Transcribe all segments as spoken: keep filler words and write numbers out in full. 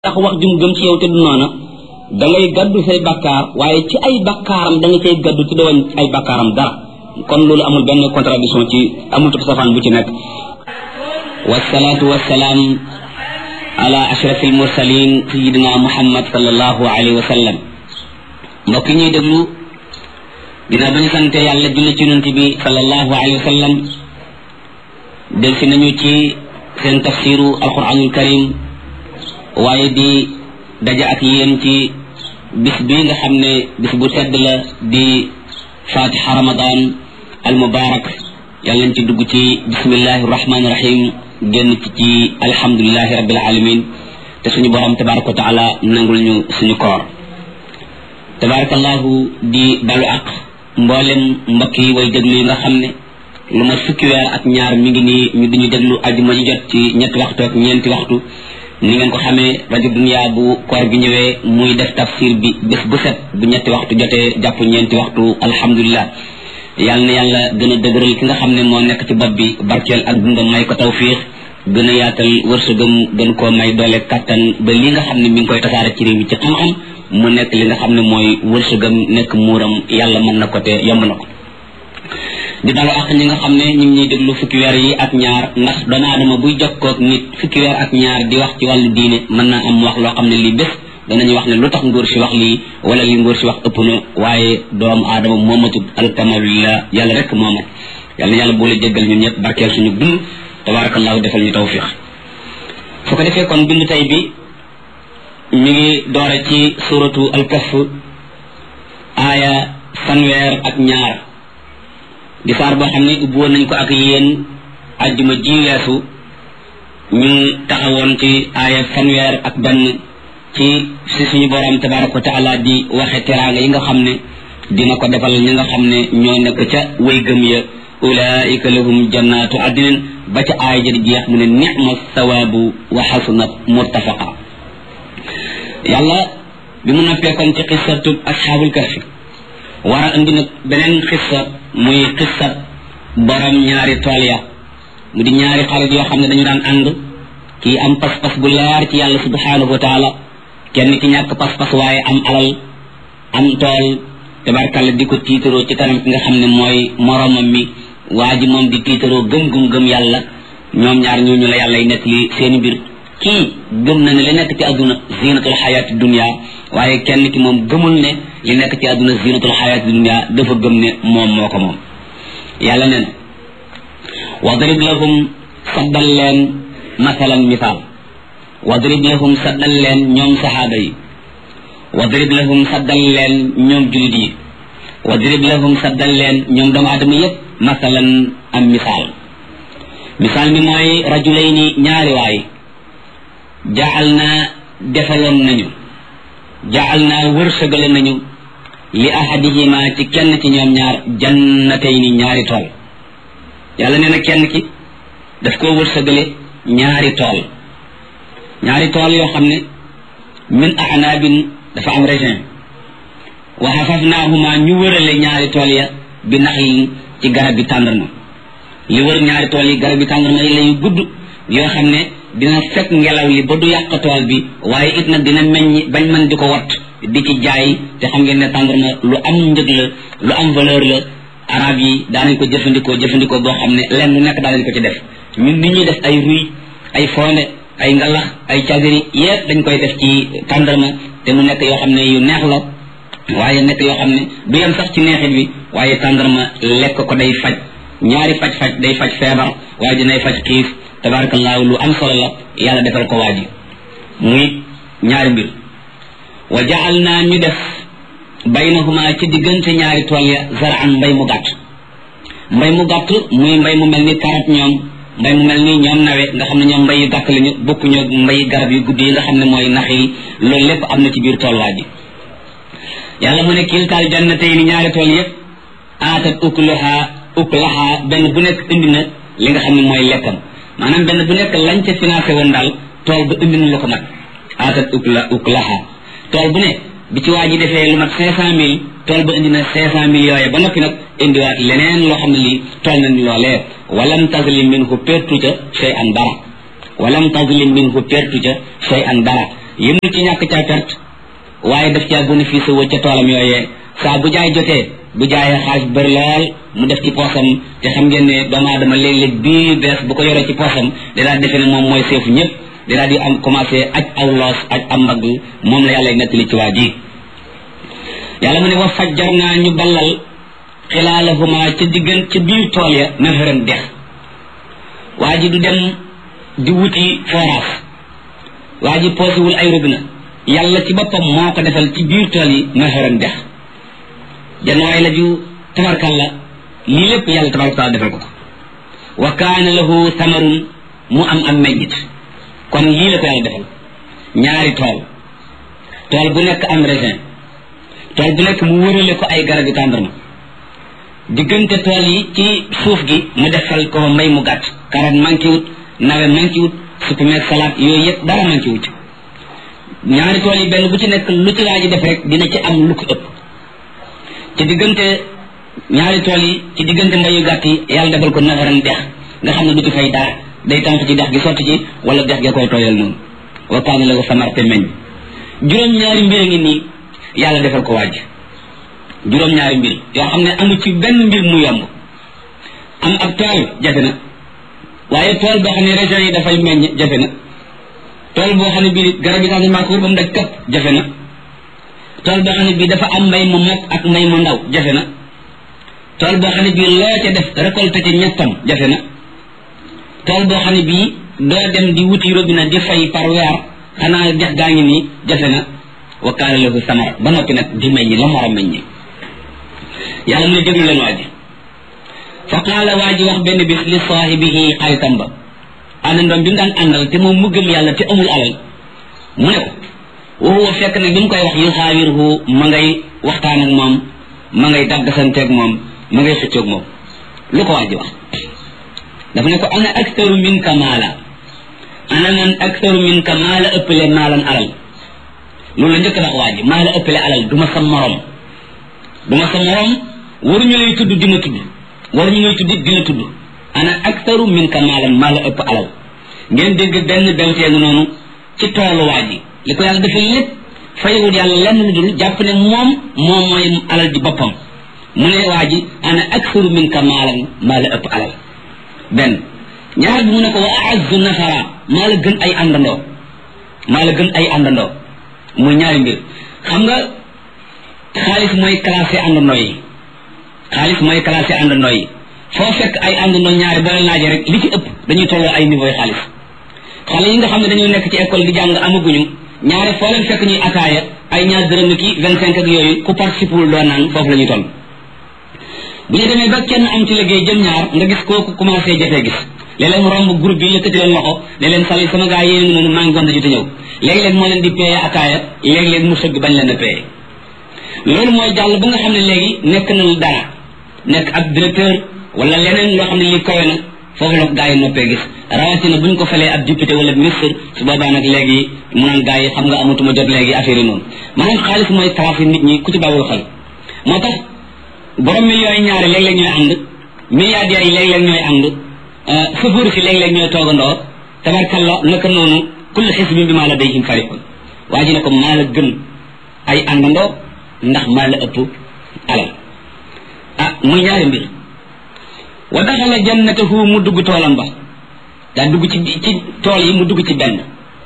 tax wax jum gëm ci yow te du noona da ngay gaddu say bakkaar waaye ci ay bakkaaram da nga cay gaddu ci doon ay bakkaaram dara kon loolu amul benn contradiction ci amul ci safaan bu ci nekk wassalatu wassalaam ala ashrafil mursalin sayyidina muhammad sallallahu alayhi wa sallam mbokk ñuy déglu dina bañu sante yàlla julli ci yonent bi sallallahu alayhi wa sallam del fi nañu ci seen tafsiru alquranul karim waaye di daja ak yéen ci bis bi nga xam ne bis bu tedd la di fatiha ramadan al mubarak yàlla nañ ci dugg ci bismillahi rahmani rahim génn ci ci alhamdulillahi rabbil alamin te suñu borom tabaraka wa taala nangul ñu suñu koor tabarakallahu di balu ak mboolem mbokk yi way déglu yi nga xam ne lu ma fukki weer ak ñaar mi ngi nii ñu diñu déglu ajuma ji jot ci ñetti waxtu ak ñeenti waxtu ni ngeen ko xamee rajo dunya bu koor gi ñëwee muy def tafsir bi bés bu set bu ñetti waxtu jotee jàpp ñeenti waxtu alhamdulillah yàlla na yàlla gën a dëgëral ki nga xam ne moo nekk ci bopp bi barkeel ak dundam may ko tawfiix gën a yaatal wërsëgam gën koo may doole kattan ba li nga xam ne mi ngi koy tasaare ci réew mi ci xam-xam mu nekk li nga xam ne mooy wërsëgam nekk muuram yàlla mën na ko te yomb na ko di dalu ak ñi nga xam ne ñu ngi ñuy déglu fukki weer yi ak ñaar ndax doomu aadama buy jokkoog nit fukki weer ak ñaar di wax ci wàllu diine mën naa am wax loo xam ne lii bés danañu wax ne lu tax ngóor si wax lii wala li ngóor si wax ëpp na waaye doomu aadama moomatut alkamalillah yàlla rek moomat yàlla yàlla boole jéggal ñun ñëpp barkeel suñu dund tabarakallahu defal ñu tawfiq su ko defee kon bind tey bi mi ngi doore ci suratu alkaf aaya fanweer ak ñaar di saar boo xam ne ubbi woon nañ ko ak yéen ajjuma ji weesu ñu taxawoon ci aaya fanweer ak benn ci si suñu borom tabaraka wa taala di waxe teraanga yi nga xam ne dina ko defal ñi nga xam ne ñoo nekk ca way gëm ya ulaika lahum jannatu adnin ba ca aaya ja di jeex mu ne ni'ma sawabu wa hasunat murtafaqa yàlla bi mu noppee kon ci xissatu asxaabul kahfi war a indi nag beneen xissa muy xissat borom ñaari tool ya mu di ñaari xarit yoo xam ne dañu daan ànd kii am pas-pas bu leer ci yàlla subhanahu wa taala kenn ki ñàkk pas-pas waaye am alal am tool tabarkalla di ko tiitaroo ci kanam ki nga xam ne mooy moromam mi waa ji moom di tiitaroo gëm-gum gëm yàlla ñoom ñaar ñooñu la yàlla y nekk li seeni mbir kii gëm na ne li nekk ci àdduna zinatul xayaati dunia waaye kenn ki moom gëmul ne li nekk ci àdduna zinatul xayaati dunia dafa gëm ne moom moo ko moom yàlla ne na wadrib lahum saddal leen masalan misaal wadrib lahum saddal leen ñoom saxaaba yi wadrib lahum saddal leen ñoom julit yi wadrib lahum saddal leen ñoom doomu aadama yépp masalan am misaal misaal bi mooy rajulayni ñaari waay jaal naa defaloon nañu jaal naa wërsëgale nañu li ahadihima ci kenn ci ñoom ñaar jannatayni ñaari tool yàlla nee na kenn ki daf koo wërsëgale ñaari tool ñaari tool yoo xam ne min a'nabin dafa am raisin wa hafafnahuma ñu wërale ñaari tool ya bi naxlin ci garab bi tàndarma li wër ñaari tool yi garab bi tàndarma yi layu gudd yoo xam ne dina fekk ngelaw li ba du yàq tool bi waaye it nag dina meññ bañ mën di ko wat di ci jaay te xam ngeen ne tàndarma lu am njëg la lu am valeur la arab yi daanañ ko jëfandikoo jëfandikoo boo xam ne lenn lu nekk daanañ ko ci def ñun ni ñuy def ay ruy ay fonde ay ngalax ay cagiri yépp dañ koy def ci tàndarma te mu nekk yoo xam ne yu neex la waaye nekk yoo xam ne du yem sax ci neexit bi waaye tàndarma lekk ko day faj ñaari faj faj day faj feebar waaye dinay faj xiif tabarakallahu lu am solo la yàlla defal ko waaji muy ñaari mbir wa jaal naa ñu def baynahuma ci diggante ñaari tool ya zar'an mbay mu gàtt mbay mu gàtt muy mbay mu mel ni karat ñoom mbay mu mel ni ñoom nawe nga xam ne ñoom mbay yu gàtt lañu bokkuñu mbay garab yu guddi yi nga xam ne mooy nax yi loolu lépp am na ci biir tool waaji yàlla mu ne kiltaal jannatayni ñaari tool yépp aatat ukulaha ukulaha benn bu nekk indi na li nga xam ne mooy lekkam maanaam benn bu nekk lañ ca financé woon daal tool ba indi na lu ko mat aatat ukla uklaha tool bu ne bi ci waa ji defee lu mat cinq cent mille tool ba indi na cinq cent mille yooye ba noppi nag indiwaat leneen loo xam ne lii tool nañ loolee walam tazlim minhu pertu ca shay'an dara walam tazlim minhu pertu ca shay'an dara yëmul ci ñàkk caa perte waaye daf caa bénéfice woo ca toolam yooyee saa bu jaay jotee bu jaayee xaalis bëri lool mu def ci poosam te xam ngeen ne doomu aadama léeg-léeg bii bees bu ko yoree ci poosam dinaa defe ne moom mooy seefu ñëpp dinaa di am commencé aj aw loos aj am mbagg moom la yàlla nettali ci waa ji yàlla mu ne wa fajjar naa ñu ballal xilaalahuma ca diggan ca biir tool ya naharan dex waa ji du dem di wuti forage waa ji poosiwul ay robinet yàlla ci boppam moo ko defal ci biir tool yi naharan dex janwaay la ju tabarkalla lii lépp yàlla tabaraka taala defal ko ko wa kaana lahu samarun mu am am meññit kon lii la ko yàlla defal ñaari tool tool bu nekk am raisin tool bu nekk mu wërale ko ay garab yu tàndarma diggante tool yi ci suuf gi mu defal ko mbay mu gàtt carotte manqué wut nawe manqué wut supame salade yooyu yëpp dara manqué wut ñaari tool yi benn bu ci nekk lu ci waa ji def rek dina ci am lu ko ëpp ci diggante ñaari tool yi ci diggante mbayu gàtt yi yàlla defal ko nafaran dex nga xam ne du ci fay dara day tànk ci dex gi sotti ci wala dex gi koy tooyal noonu wa kaana lahu samar te meññ juróom ñaari mbir ngi nii yàlla defal ko waaj juróom ñaari mbir yoo xam ne amu ci benn mbir mu yomb am ab tool jafe na waaye tool boo xam ne région yi dafay meññ jafe na tool boo xam ne bii garab yi sax maa ko wër ba mu daj kapp jafe na tool boo xam ne bii dafa am mbay mu mag ak mbay mu ndaw jafe na tool boo xam ne bii loo ca def récolté ci ñettam jafe na tool boo xam ne bii doo dem di wuti robinet di fay par weer xanaa dex gaa ngi nii jafe na wa kaana lahu samar ba noppi nag di meññ la mu war a meññi yàlla mu ne déglu leen waa ji fa qaala waa ji wax benn bis li saahibihi xaritam ba àndandoom bi mu daan àndal te moom mu gëm yàlla te amul alal mu ne ko wa huwa fekk nag bi mu koy wax yu xaawiruhu ma ngay waxtaan ak moom ma ngay daggasanteeg moom ma ngay xëccoog moom lu ko waa ji wax dafa ne ko ana aktaru minka maala ana man aktaru minka maala ëppale maalan alal loolu la njëkk wax waa ji maa la ëppale alal du ma sa morom du ma sa morom waruñu lay tudd dina tudd waruñu lay tudd dina tudd ana aktaru minka maalan maa la ëpp alal ngeen dégg benn bewteegu noonu ci toolu waa ji li ko yàlla defal lépp fayewul yàlla lenn lu dul jàpp ne moom moom mooy alal di boppam mu ne waa ji ana aktaru minka maalan maa la ëpp alal benn ñaar bi mu ne ko wa aazzu nafara maa la gën ay àndandoo maa la gën ay àndandoo muy ñaari mbir xam nga xaalis mooy classé àndandoo yi xaalis mooy classé àndandoo yi foo fekk ay àndandoo ñaari boo leen laajee rek li ci ëpp dañuy tolloo ay niveau yi xaalis xale yi nga xam ne dañoo nekk ci école di jàng amaguñu ñaari foo leen fekk ñuy ataaya ay ñaar dërëm ki vingt cinq ak yooyu ku participe wul doo naan foofu la ñuy toll bu ñu demee ba kenn am ci liggéey jëm ñaar nga gis kooku commencé jafee gis léeg-léeg mu romb groupe bi yëkkati leen loxo ne leen sali sama gaa yéen ngi noonu maa ngi gonta ji te ñëw léegi-léeg moo leen di paye ataaya léegi-léeg mu sëgg bañ leen a paye loolu mooy jàll ba nga xam ne léegi nekk na dara nekk ab directeur wala leneen loo xam ne li kawe na foofu la ko gaa yi noppee gis rawatina buñ ko falee ab député wala ministre su boobaa nag léegi mu naan gaa yi xam nga amatuma jot léegi affaire yi noonu maanaam xaalis mooy trafic nit ñi ku ci bàyyul xel moo tax borom millions yi ñaari léeg-léeg ñooy ànd milliardaires yi léeg-léeg ñooy ànd sëfër si léeg-léeg ñooy toogandoo tabarkalla naka noonu kullu xisbin bi maa la dayhim farihun waa ji ne ko maa la gën ay àndandoo ndax maa la ëpp alal ah muy ñaari mbir wa daxala jannatahu mu dugg toolam ba daa dugg ci ci tool yi mu dugg ci benn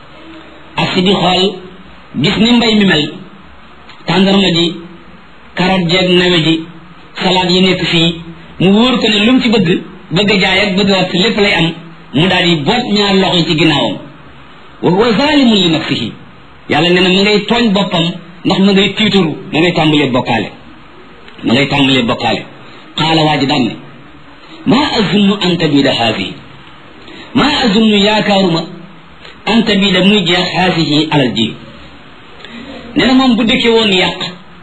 ak si di xool gis ni mbay mi mel tàndarma ji carotte jeeg nawe ji salade yi nekk fii mu wóor ko ne lu mu ci bëgg bëgg jaay ak bëgg wat lépp lay am mu daal di boot ñaar loxo yi ci ginnaawam wa huwa zalimun li nafsihi yàlla nee na ma ngay tooñ boppam ndax ma ngay tiituru ma ngay tàmbalee bokkaale ma ngay tàmbalee bokkaale qaala waa ji daan ne maa azunnu an tabida haasihi maa azunnu yaakaaruma an tabida muy jeex haasihi alal ji nee na moom bu dëkkee woon yàq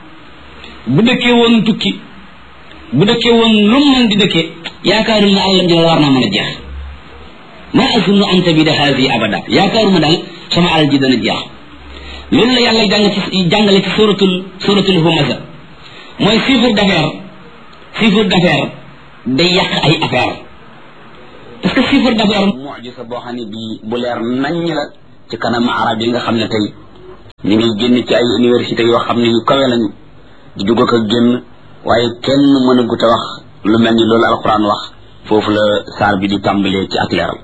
bu dëkkee woon tukki bu dëkkee woon lu mu mën di dëkkee yaakaarul ne àllam ji la war naa mën a jeex ma azunnu an tabida haasihi abada yaakaaruma daal sama alal ji dana jeex loolu la yàlla jàng ci jàngale ci suratul suratul humaza mooy chiffre d'affaires chiffre d'affaires day yàq ay affaire parce que chiffre d'affaires mu'jiza boo xam ne bii bu leer naññ la ci kanam arab yi nga xam ne tey ñu ngi génn ci ay université yoo xam ne yu kawe lañu di dugg ak génn waaye kenn mën a gut a wax lu mel ni loolu alquran wax foofu la saar bi di tàmbalee ci ak leeral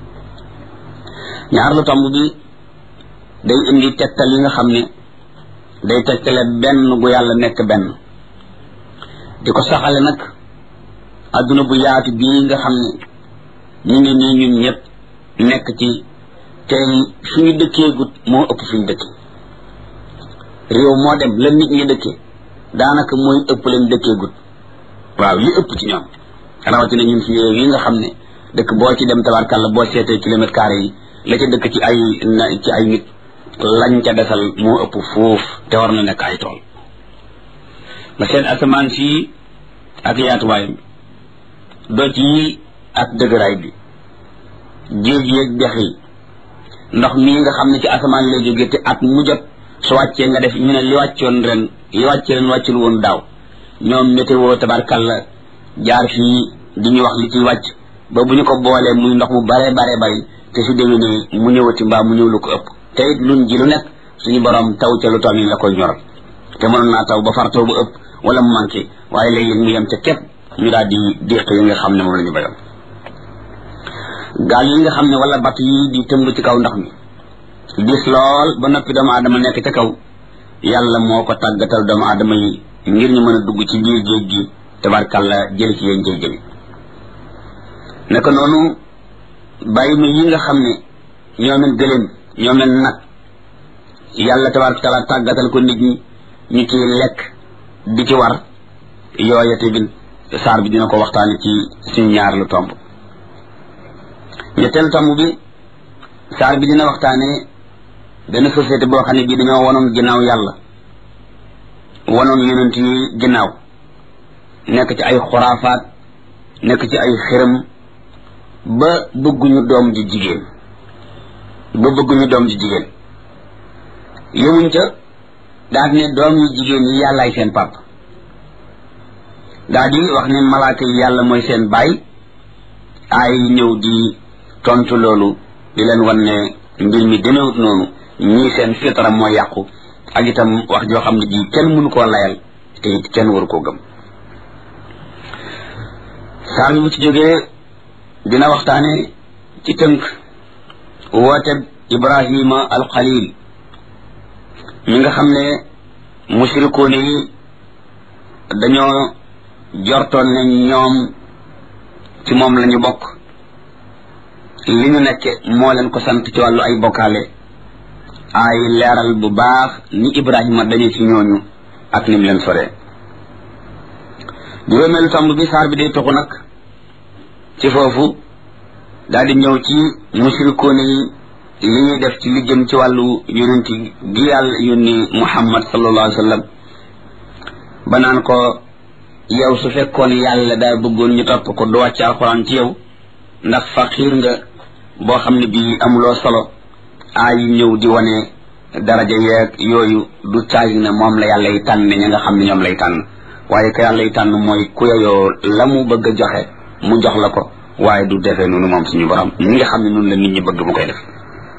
ñaar lu tomb bi day indi tegtal yi nga xam ne day tegtale benn gu yàlla nekk benn di ko saxale nag adduna bu yaatu bii nga xam ne ñu ngi nii ñun ñëpp nekk ci tey suñu dëkkee gut moo ëpp suñu dëkk réew moo dem la nit ñi dëkkee daanaka mooy ëpp leen dëkkee gut waaw li ëpp ci ñoom rawatina ñun suñu réew yi nga xam ne dëkk boo ci dem tabarkàlla boo seetee kilomètre carré yi la ca dëkk ci ay ci ay nit lañ ca desal moo ëpp foofu te war na nekk ay tool nga seet asamaan si ak yaatuwaay bi doj yi ak dëgëraay bi géej yeeg dex yi ndox mii nga xam ne ci asamaan lay jóge te at mu jot su wàccee nga def ñu ne li wàccoon ren li wàcce ren wàccul woon daaw ñoom météo tabarkàlla jaar fii di ñu wax li ciy wàcc ba bu ñu ko boolee muy ndox mu bare bare bari te su déwénee mu ñëwati mbaa mu ñëw lu ko ëpp te it luñ ji lu nekk suñu borom taw ca lu toll ni la koy ñoral te mënoon naa taw ba far taw bu ëpp wala mu manqué waaye léegi mu yem ca képp ñu daal di déq yi nga xam ne moom la ñu bayoon gaal yi nga xam ne wala batt yi di tëmb ci kaw ndox mi dis lool ba noppi doomu aadama nekk ca kaw yàlla moo ko tàggatal doomu aadama yi ngir ñu mën a dugg ci biir géej gi tabarkàlla jël ci yéen jël jëli naka noonu bàyyi ma yi nga xam ne ñoo mel gëléem ñoo mel nag yàlla tabarkàlla tàggatal ko nit ñi ñu ci lekk di ci war yooya tamit saar bi dina ko waxtaane ci suñu ñaar lu tomb ñetteelu tomb bi saar bi dina waxtaane benn société boo xam ne bii dañoo wonoon ginnaaw yàlla wonoon yonent yi ginnaaw nekk ci ay xuraafaat nekk ci ay xërëm ba bëgguñu doom ji jigéen ba bëgguñu doom ji jigéen yemuñ ca daal ne doom yi jigéen yi yàllaay seen pap daal di wax ne malaaka yi yàlla mooy seen baay ay ñëw di tontu loolu di leen wan ne mbir mi demewut noonu ñii seen fitra moo yàqu ak itam wax joo xam ne ji kenn mënu koo layal te it kenn waru koo gëm saar bi bu ci jógee dina waxtaane ci tënk woote Ibrahima alxalil mi nga xam ne mushrikoon yi dañoo jortoon ne ñoom ci moom lañu bokk li ñu nekke moo leen ko sant ci wàllu ay bokkaale ay leeral bu baax ni Ibrahima dañu ci ñooñu ak ni mu leen soree juróomeelu tomb bi saar bi day toxu nag ci foofu daal di ñëw ci mushrikoon yi li ñuy def ci li jëm ci wàllu yonent gi yàlla yónni Muhammad sallallahu alayhi wa sallam ba naan ko yow su fekkoon yàlla daa bëggoon ñu topp ko du wàcc alxuraan ci yow ndax faqiir nga boo xam ne bii amuloo solo ay ñëw di wane daraja yeeg yooyu du caagi ne moom la yàlla yi tànn ñi nga xam ne ñoom lay tànn waaye ka yàlla yi tànn mooy ku yeyoo la mu bëgg a joxe mu jox la ko waaye du defee noonu moom suñu borom ñi nga xam ne noonu la nit ñi bëgg mu koy def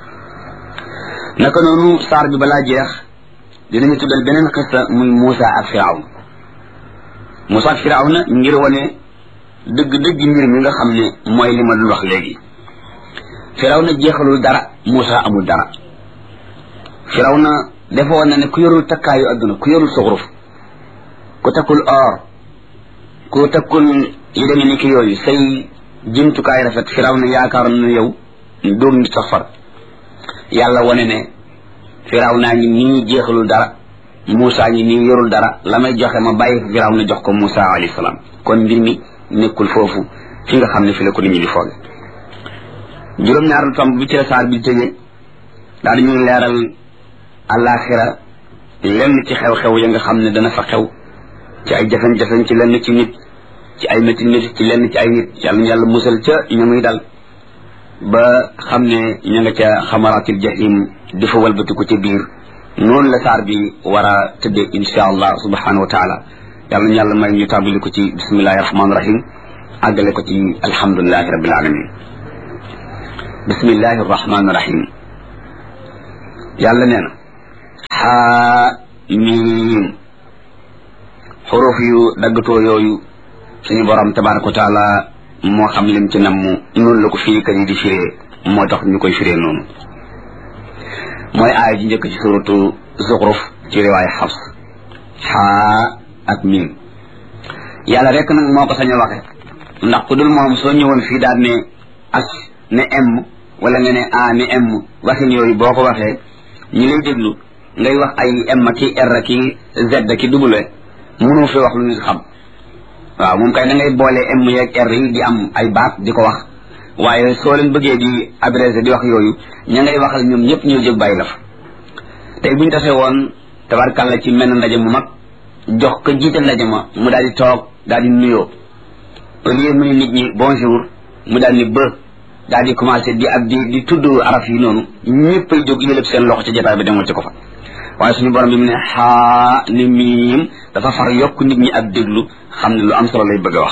naka noonu saar bi balaa jeex dinañu tuddal beneen xissa muy Muusa ak Firawna Muusa ak Firawna ngir wane dëgg-dëgg mbir mi nga xam ne mooy li ma dul wax léegi Firawna jeexalul dara Muusa amul dara Firawna defoon na ne ku yorul takkaayu adduna ku yorul suxuruf ku takkul or ku takkul yi demee ni ki yooyu say jumtukaay rafet Firawna yaakaaroon na yow doog nit sax far yàlla wane ne Firawna ngi nii jeexalul dara Muusa ngi nii yorul dara la may joxe ma bàyyi ko Firawna jox ko Muusa alayhi salaam kon mbir mi nekkul foofu fi nga xam ne fi la ko nit ñi di fooge juróom-ñaaru tomb bi ci la saar bi tëjee daal di ñu leeral àllaaxira lenn ci xew-xew ya nga xam ne dana fa xew ci ay jafe-jafe ci lenn ci nit ci ay métti métti ci lenn ci ay nit yàlla ñu yàlla musal ca ñu muy dal ba xam ne ñu nga ca xamaratil jahim di fa walbatiku ca biir noonu la saar bi war a tëddee insha allah subhanahu wa taala yàlla ñu yàlla may ñu tàmbali ko ci bismillahi rahmaani rahim àggale ko ci alhamdulilahi rabbil alamin bismillahi rahmaani rahim yàlla nee na xaa miim xuruf yu daggatoo yooyu suñu borom tabaraka wa taala moo xam lim ci namm noonu la ko firikat yi di firee moo tax ñu koy firee noonu mooy aaya ji njëkk ci suratu zuxruf ci riwaaya xafs xaa ak miim yàlla rek nag moo ko sañ a waxe ndax ku dul moom soo ñëwoon fii daal ne as ne m wala nga ne a ne m waxin yooyu boo ko waxee ñi lay déglu ngay wax ay m ki r ki z ki w mënoo fi wax lu nit xam waaw moom kay da ngay boole m yeeg r yi di am ay baat di ko wax waaye soo leen bëggee di abrégé di wax yooyu ña ngay waxal ñoom ñëpp ñoo jóg bàyyi la fa tey buñu tasee woon tabarkàlla ci menn ndaje mu mag jox ko jiite ndaje ma mu daal di toog daal di nuyoo au lieu mu ne nit ñi bonjour mu daal ni ba daal di commencé di ak di di tudd araf yi noonu ñëppay jóg yëlëb seen loxo ci jotaay bi demal ci ko fa waaye suñu borom bi mu ne xaa ni miim dafa far yokk nit ñi ak déglu xam ne lu am solo lay bëgg a wax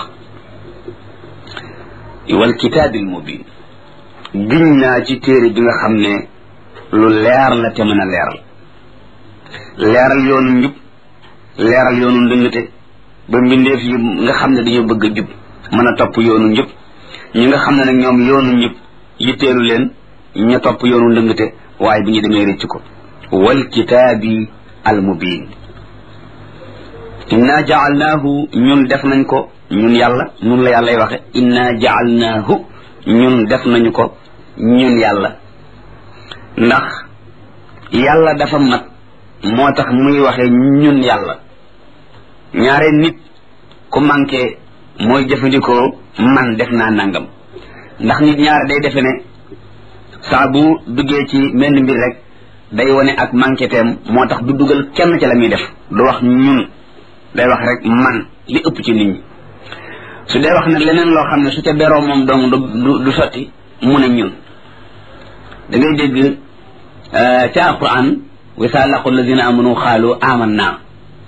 wal kitaabil mubin giñ naa ci téere bi nga xam ne lu leer la te mën a leeral leeral yoonu njub leeral yoonu ndëngate ba mbindeef yi nga xam ne dañoo bëgg a jub mën a topp yoonu njub ñi nga xam ne nag ñoom yoonu njub yitteelu leen ña topp yoonu ndëngate waaye bu ñu demee rëcc ko wal kitaabi al mubin inna jaalnaahu ñun def nañ ko ñun yàlla ñun la yàllay waxe inna jaalnaahu ñun def nañu ko ñun yàlla ndax yàlla dafa mat moo tax muy waxe ñun yàlla ñaare nit ku manqué mooy jëfandikoo man def naa nangam ndax nit ñaare day defe ne saa bu duggee ci menn mbir rek day wone ak manqué teem moo tax du dugal kenn ci la muy def du wax ñun day wax rek man li ëpp ci nit ñi su dee wax ne leneen loo xam ne su ca beroo moom dong du du sotti mu ne ñun da ngay dégg ca alquran wa saa laqu alladina amanu xaalu amanna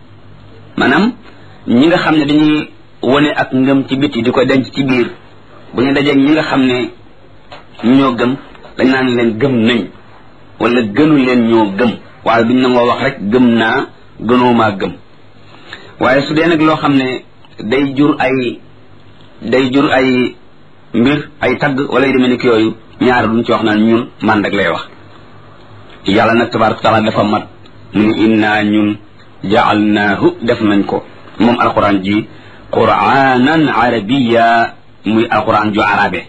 maanaam ñi nga xam ne dañuy wone ak ngëm ci biti di ko denc ci biir bu ñu dajeeg ñi nga xam ne ñoo gëm dañ naan leen gëm nañ wala gënu leen ñoo gëm waaye duñ nangoo wax rek gëm naa gënoomaa gëm waaye su dee nag loo xam ne day jur ay day jur ay mbir ay tagg wala yu demee ni ki yooyu ñaar duñ ci wax naan ñun man rek lay wax yàlla nag tabaraka taala dafa mat mu ni inna ñun jaalnaahu def nañ ko moom alquran ji quraanan arabiya muy alquran ju arabe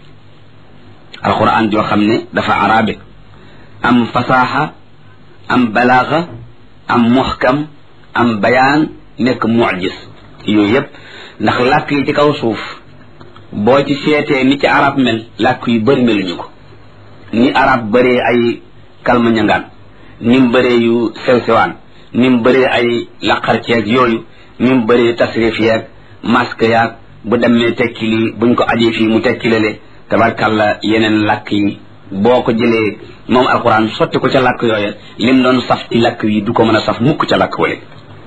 alquran joo xam ne dafa arabe am fasaxa am balaaxa am muhkam am bayaan nekk mucjis yooyu yëpp ndax làkk yi ci kaw suuf boo ci seetee ni ci arab mel làkk yu bëri meluñu ko ni arab bëree ay kalma ñangaan ni mu bëree yu sew sewaan ni mu bëree ay laqar ceeg yooyu ni mu bëree tasrif yeeg masque yaag bu demee tekki lii buñ ko ajee fii mu tekki lale tabarkàlla yeneen làkk yi boo ko jëlee moom alquran sotti ko ca làkk yooya lim doon saf ci làkk yi du ko mën a saf mukk ca làkk wale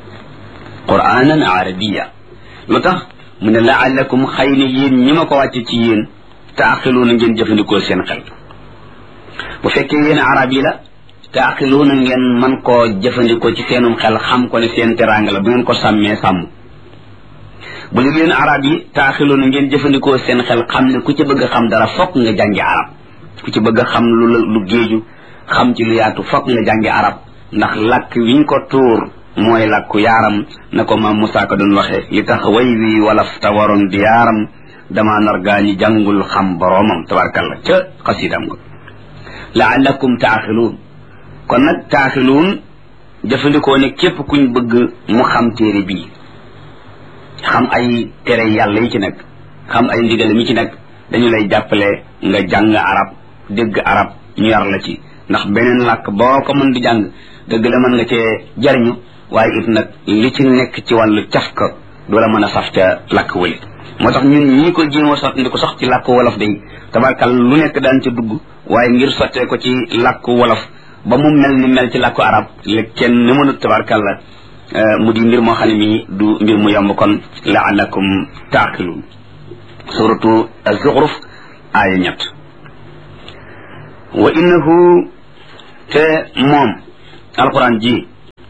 quranan arabiya lu tax mu ne laallakum xëy na yéen ñi ma ko wàcce ci yéen taaqiluuna ngeen jëfandikoo seen xel bu fekkee yéen arab yi la taaqiluuna ngeen man koo jëfandikoo ci seenum xel xam ko ne seen teraanga la bu ngeen ko sàmmee sàmm bu li yéen arab yi taaqiluuna ngeen jëfandikoo seen xel xam ne ku ci bëgg a xam dara fokk nga jàngi arab ku ci bëgg a xam lu lu géeju xam ci lu yaatu fokk nga jàngi arab ndax làkk wiñ ko tuur mooy làkku yaaram na ko maam Moussa Ka doon waxee li tax way wi walaf ta waroon di yaaram dama nar gaa ñi jàngul xam boroomam tabarkalla ca xasidam ko laallakum taaxiluun kon nag taaxiluun jëfandikoo ne képp kuñ bëgg mu xam téere bii xam ay tere yàlla yi ci nekk xam ay ndigale mi ci nekk dañu lay jàppale nga jàng arab dégg arab ñu yar la ci ndax beneen làkk boo ko mën di jàng dëgg la mën nga cee jariñu waaye it nag li ci nekk ci wàllu cafka du la mën a saf ca làkk wëli moo tax ñun ñii ko jéemoo sotti ko sax ci làkk wolof day tabarkal lu nekk daan ca dugg waaye ngir sottee ko ci làkk wolof ba mu mel ni mel ci làkku arab la kenn ni mënut tabarkal la mu di mbir moo xam ne mii du mbir mu yomb kon laalakum taaqiluun suratu az-Zukhruf aaya ñett wa innahu te moom alquran ji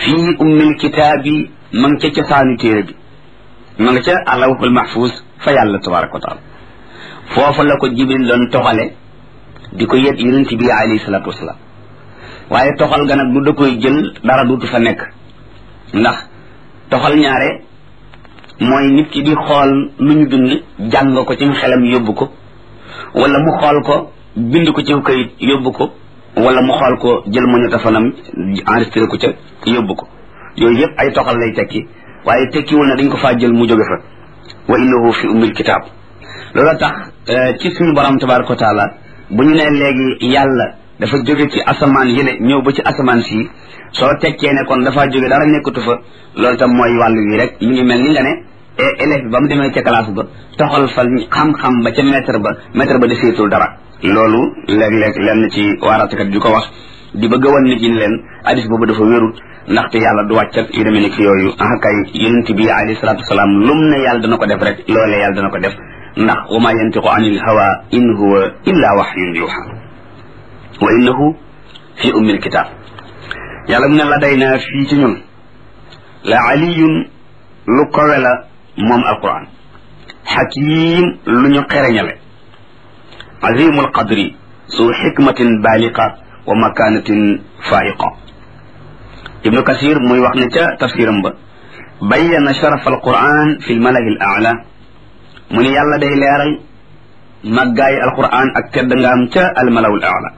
fii ummil kitaabi ma nga ca cosaanu téere bi ma nga ca alawhul mahfuz fa yàlla tabaraka wa taala foofa la ko jibril doon toxale di ko yet yonent bi alayhi salatu wasalaam waaye toxal ga nag du da koy jël dara duutu fa nekk ndax toxal ñaare mooy nit ki di xool lu ñu bind jàng ko ci xelam yóbbu ko wala mu xool ko bind ko ci kayit yóbbu ko wala mu xool ko jël magnétophone am enregistré ko ca yóbbu ko yooyu yëpp ay toxal lay tekki waaye tekkiwul na dañ ko faa jël mu jóge fa wa innahu fi ummil kitaab loolu tax ci suñu borom tabaraka wa taala bu ñu ne léegi yàlla dafa jóge ci asamaan yële ñëw ba ci asamaan sii soo tekkee ne kon dafa jóge dara nekkatu fa loolu tam mooy wàllu wi rek mi ngi mel ni nga ne élève bi ba mu demee ca classe ba toxal fa xam-xam ba ca maître ba maître ba deseetul dara loolu léeg-léeg lenn ci waaratakat di ko wax di bëgg a wan nit ñi leen hadis boobu dafa wérut ndaxte yàlla du wàccat yu demee ni ki yooyu ah kay yonent bi alayhi salaatu wasalaam lum ne yàlla dana ko def rek loolee yàlla dana ko def ndax wa ma yantiqu anil hawa in huwa illa wahyun yuha wa innahu fi ummil kitab yàlla mu ne la day naa fii ci ñun la aliyun lu kowe la moom alquran hakim lu ñu xereñale azimul qadri su xikmatin baliqa wa makanatin faiqa ibnu kasir muy wax ne ca tafsiram ba bayyana sharaf alquran fi lmalahi al aala mu ne yàlla day leeral màggaayi alquran ak tedd ngaam ca almalawul aala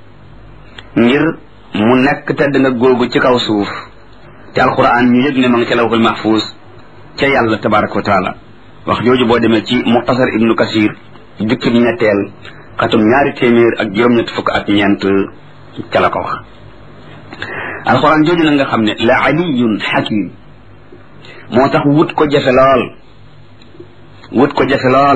ngir mu nekk tedd nga googu ci kaw suuf te alquran ñu yëg ne ma nga ca lawhul mahfuz ca yàlla tabaraka wa taala wax jooju boo demee ci muxtasar ibnu kasir jukkib ñetteel xatum ñaari téeméer ak juróom-ñett fukk ak ñeent ca la ko wax alquran jooju na nga xam ne la aliyun hakim moo tax wut ko jafe lool wut ko jafe lool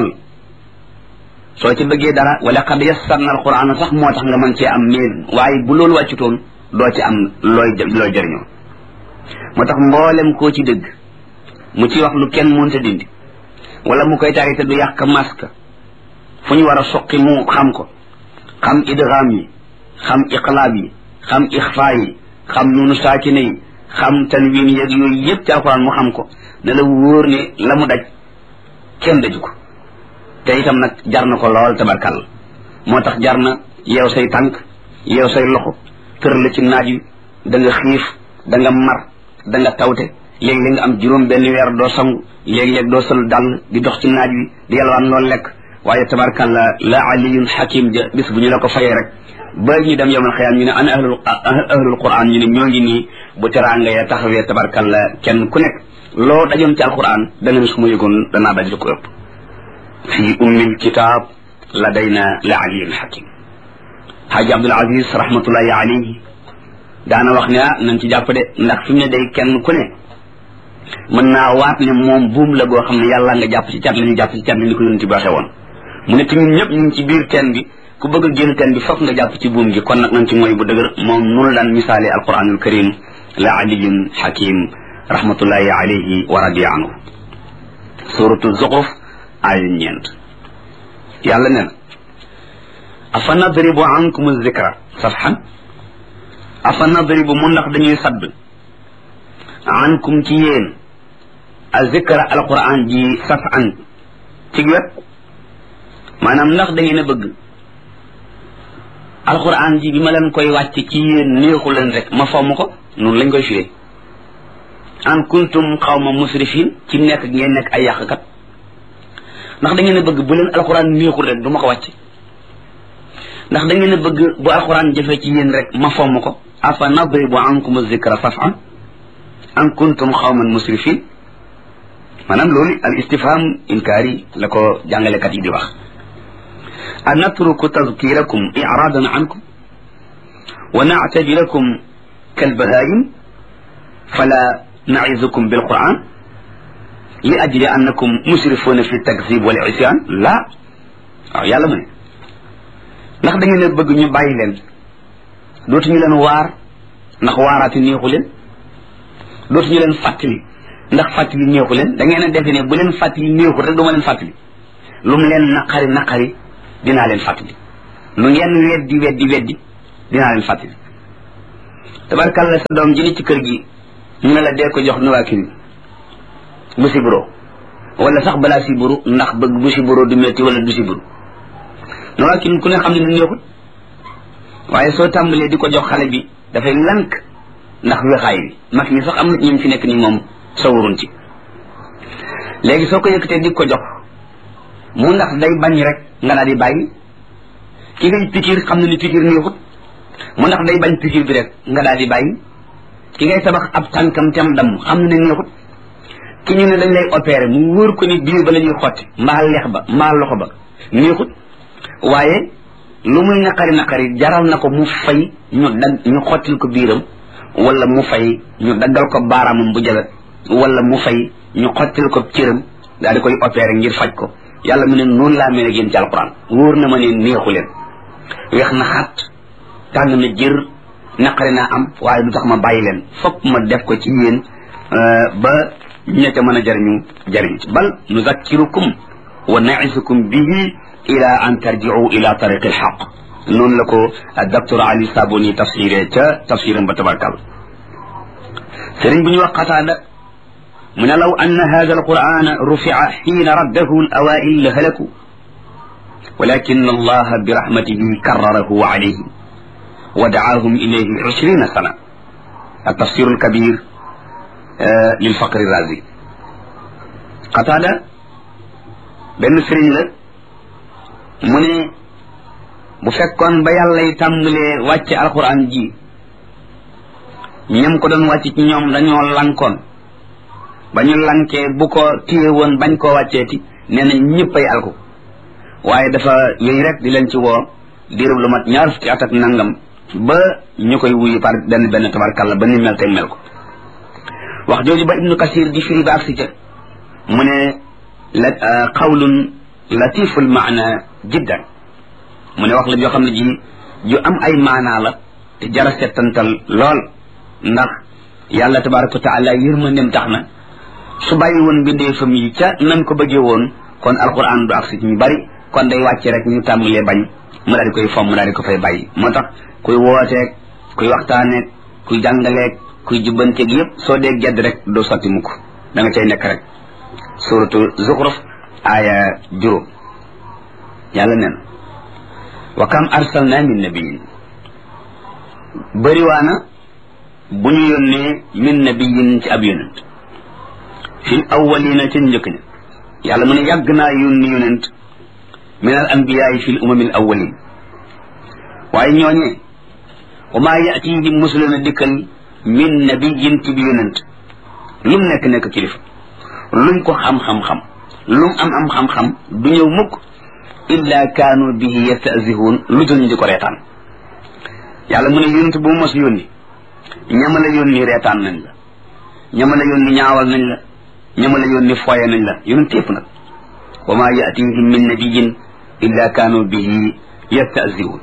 soo ci bëggee dara wala qad yassarna alquran sax moo tax nga mën cee am miin waaye bu loolu wàccutoon doo ci am looy looy jëriñoo moo tax mboolem koo ci dëgg mu ci wax lu kenn mënta dindi wala mu koy tari te du yàq maska fu ñu war a soqi mu xam ko xam idgham yi xam iqlaab yi xam ixfaa yi xam nunu saakine yi xam tanwin yeeg yooyu yëpp ci alquran mu xam ko ne la wóor ne la mu daj kenn daju ko te itam nag jar na ko lool tabarkal moo tax jar na yeew say tànk yeew say loxo tër la ci naaj wi da nga xiif da nga mar da nga tawte léeg-léeg nga am juróom benn weer doo sangu léeg-léeg doo sol dàll di dox ci naaj wi di yalwaan loolu lekk waaye tabarkal la la aliyun hakim ja bis bu ñu la ko fayee rek ba ñu dem yowmal xiyaam ñu ne ana ahlul ahlul quran ñu ne ñoo ngi nii bu teraanga ya taxawee tabarkal la kenn ku nekk loo dajoon ci alquran da nga ne su ma yëgoon danaa daj lu ko ëpp fii ummil kitaab ladayna la aliyun hakim Haji Abdul Aziz rahmatullahi alayhi daana wax ne ah nañ ci jàpp de ndax fi mu ne day kenn ku ne mën naa waat ne moom buum la goo xam ne yàlla nga jàpp ci cat la ñu jàpp ci cat la ñu ko yonent bi waxee woon mu ne te ñun ñëpp ñu ngi ci biir teen bi ku bëgg a génn teen bi fokk nga jàpp ci buum gi kon nag nañ ci mooy bu dëgër moom nunu daan misaale alquranul karim la aliyun hakim rahmatullahi alayhi wa radiya anhu suratu zuxruf aaya ñeent yàlla ne na afa nadribu ankum zikra safhan afa nadribu mu ndax dañuy sadd ankum ci yéen a zikra alquran ji safhan ci wet maanaam ndax da ngeen a bëgg alquran ji bi ma leen koy wàcc ci yéen neexu leen rek ma fomm ko noonu lañ koy firee an kuntum xawma musrifin ci nekk ngeen nekk ay yàqkat ndax da ngeen a bëgg bu leen alquran neexul rek du ma ko wàcc ndax da ngeen a bëgg bu alquran jëfee ci yéen rek ma fomm ko afa nadribu ankum zikra safan an kuntum xawman musrifin maanaam loolu al istifham inkaari la ko jàngalekat yi di wax a natruku tazkirakum iradan ankum wa nactabilakum kalbahaim fala nacizukum bilquran li ajli annakum musrifuna fi takzib wal isyan la waaw yàlla mu ne ndax da ngeen a bëgg ñu bàyyi leen dootuñu leen waar ndax waaraati neexu leen dootuñu leen fàttali ndax fàttali neexu leen da ngeen a defe ne bu leen fàttali neexul rek duma leen fàttali lu mu leen naqari naqari dinaa leen fàttali lu ngeen weddi weddi weddi dinaa leen fàttali tabarkàlla sa doom ji ni ci kër gi ñu ne la dee ko jox nuwaakin bu siburo wala sax balaa siburu ndax bëgg bu siburo du metti wala du siburu nuwaakin ku ne xam ne ne neexut waaye soo tàmbalee di ko jox xale bi dafay lank ndax wexaay bi mag ñi sax am na ñun fi nekk ni moom sawarun ci léegi soo ko yëkkatee di ko jox mu ndax day bañ rek nga daal di bàyyi ki ngay pikiir xam na ni pikiir neexut mu ndax day bañ pikiir bi rek nga daal di bàyyi ki ngay tabax ab tànkam tam damm xam na ne neexut ki ñu ne dañ lay opéré mu wóor ko ni biir ba la ñuy xotti mbaa leex ba mbaa loxo ba neexut waaye lu muy naqari naqari jaral na ko mu fay ñu dag ñu xottil ko biiram wala mu fay ñu daggal ko baaraamam bu jabet wala mu fay ñu xottil ko cëram daal di koy opéré ngir faj ko yàlla mu ne noonu laa mel ak yéen ci alquran wóor na ma ne neexu leen weex na xat tàng na jër naqari naa am waaye du tax ma bàyyi leen fokk ma def ko ci yéen ba ña ca mën a jariñu jariñ ci bal nuzakkirukum wa naisukum bihi ila an tarji'u ila tariqi alhaq noonu la ko docteur Ali Sabuni tafsiré ca tafsiram ba tabarkal sëriñ bu ñu wax Qataada mu ne law anna hada alqur'ana rufi'a xiina raddahu alawaa'il la halaku walakin allaha bi rahmatihi karrarahu alayhim wa da'aahum ilayhi ishrina sana التفسير الكبير للفقر الرازي قتادة benn sëriñ la mu ne bu fekkoon ba yàllay tàmbalee wàcce alquran ji ñam ko doon wàcc ci ñoom dañoo lankoon ba ñu lankee bu ko téye woon bañ koo wàcceeti nee na ñëppay alku waaye dafa yooyu rek di leen ci woo diirub lu mat ñaar fukki at ak nangam ba ñu koy wuyu par benn benn tabarkàlla ba ni mel tey mel ko wax jooju ba ibnu kasir di firi ba ak si ca mu ne la qawlun latiful maana jiddan mu ne wax la joo xam ne ji ju am ay maanaa la te jara settantal lool ndax yàlla tabaraka wa taala yërmandem tax na su bàyyi woon mbindeefam yi ca nam ko bëggee woon kon alquran du agsi ci ñu bari kon day wàcce rek ñu tàmbalee bañ mu daal di koy fomm mu daal di ko fay bàyyi moo tax kuy wooteeg kuy waxtaaneeg kuy jàngaleeg kuy jubbanteeg yëpp soo dee gedd rek doo sotti mukk da nga cay nekk rek suratu zuxruf aaya juróom yàlla nen wa kam arsalna min nabiyin bëriwaana bu ñu yónnee min nabiyin ci ab yonent fil awwalina ca njëkk ña yàlla mu ne yàgg naa yónni yonent min al anbiyaay fil umamil awwalin waaye ñooñee wa maa yatihim musulun a dikkal min nabiyin ci bi yonent lum nekk nekk kilifa luñ ko xam-xam-xam lum am am xam-xam du ñëw mukk illa kaanu bihi yastahzihuun lu dul ñu di ko reetaan yàlla mu ne yonent bu mu mos yónni ñama la yónni reetaan nañ la ñama la yónni ñaawal nañ la ñama la yónni foye nañ la yonent yëpp nag wa maa yatihim min nabiyin illa kaanu bihi yastahzihuun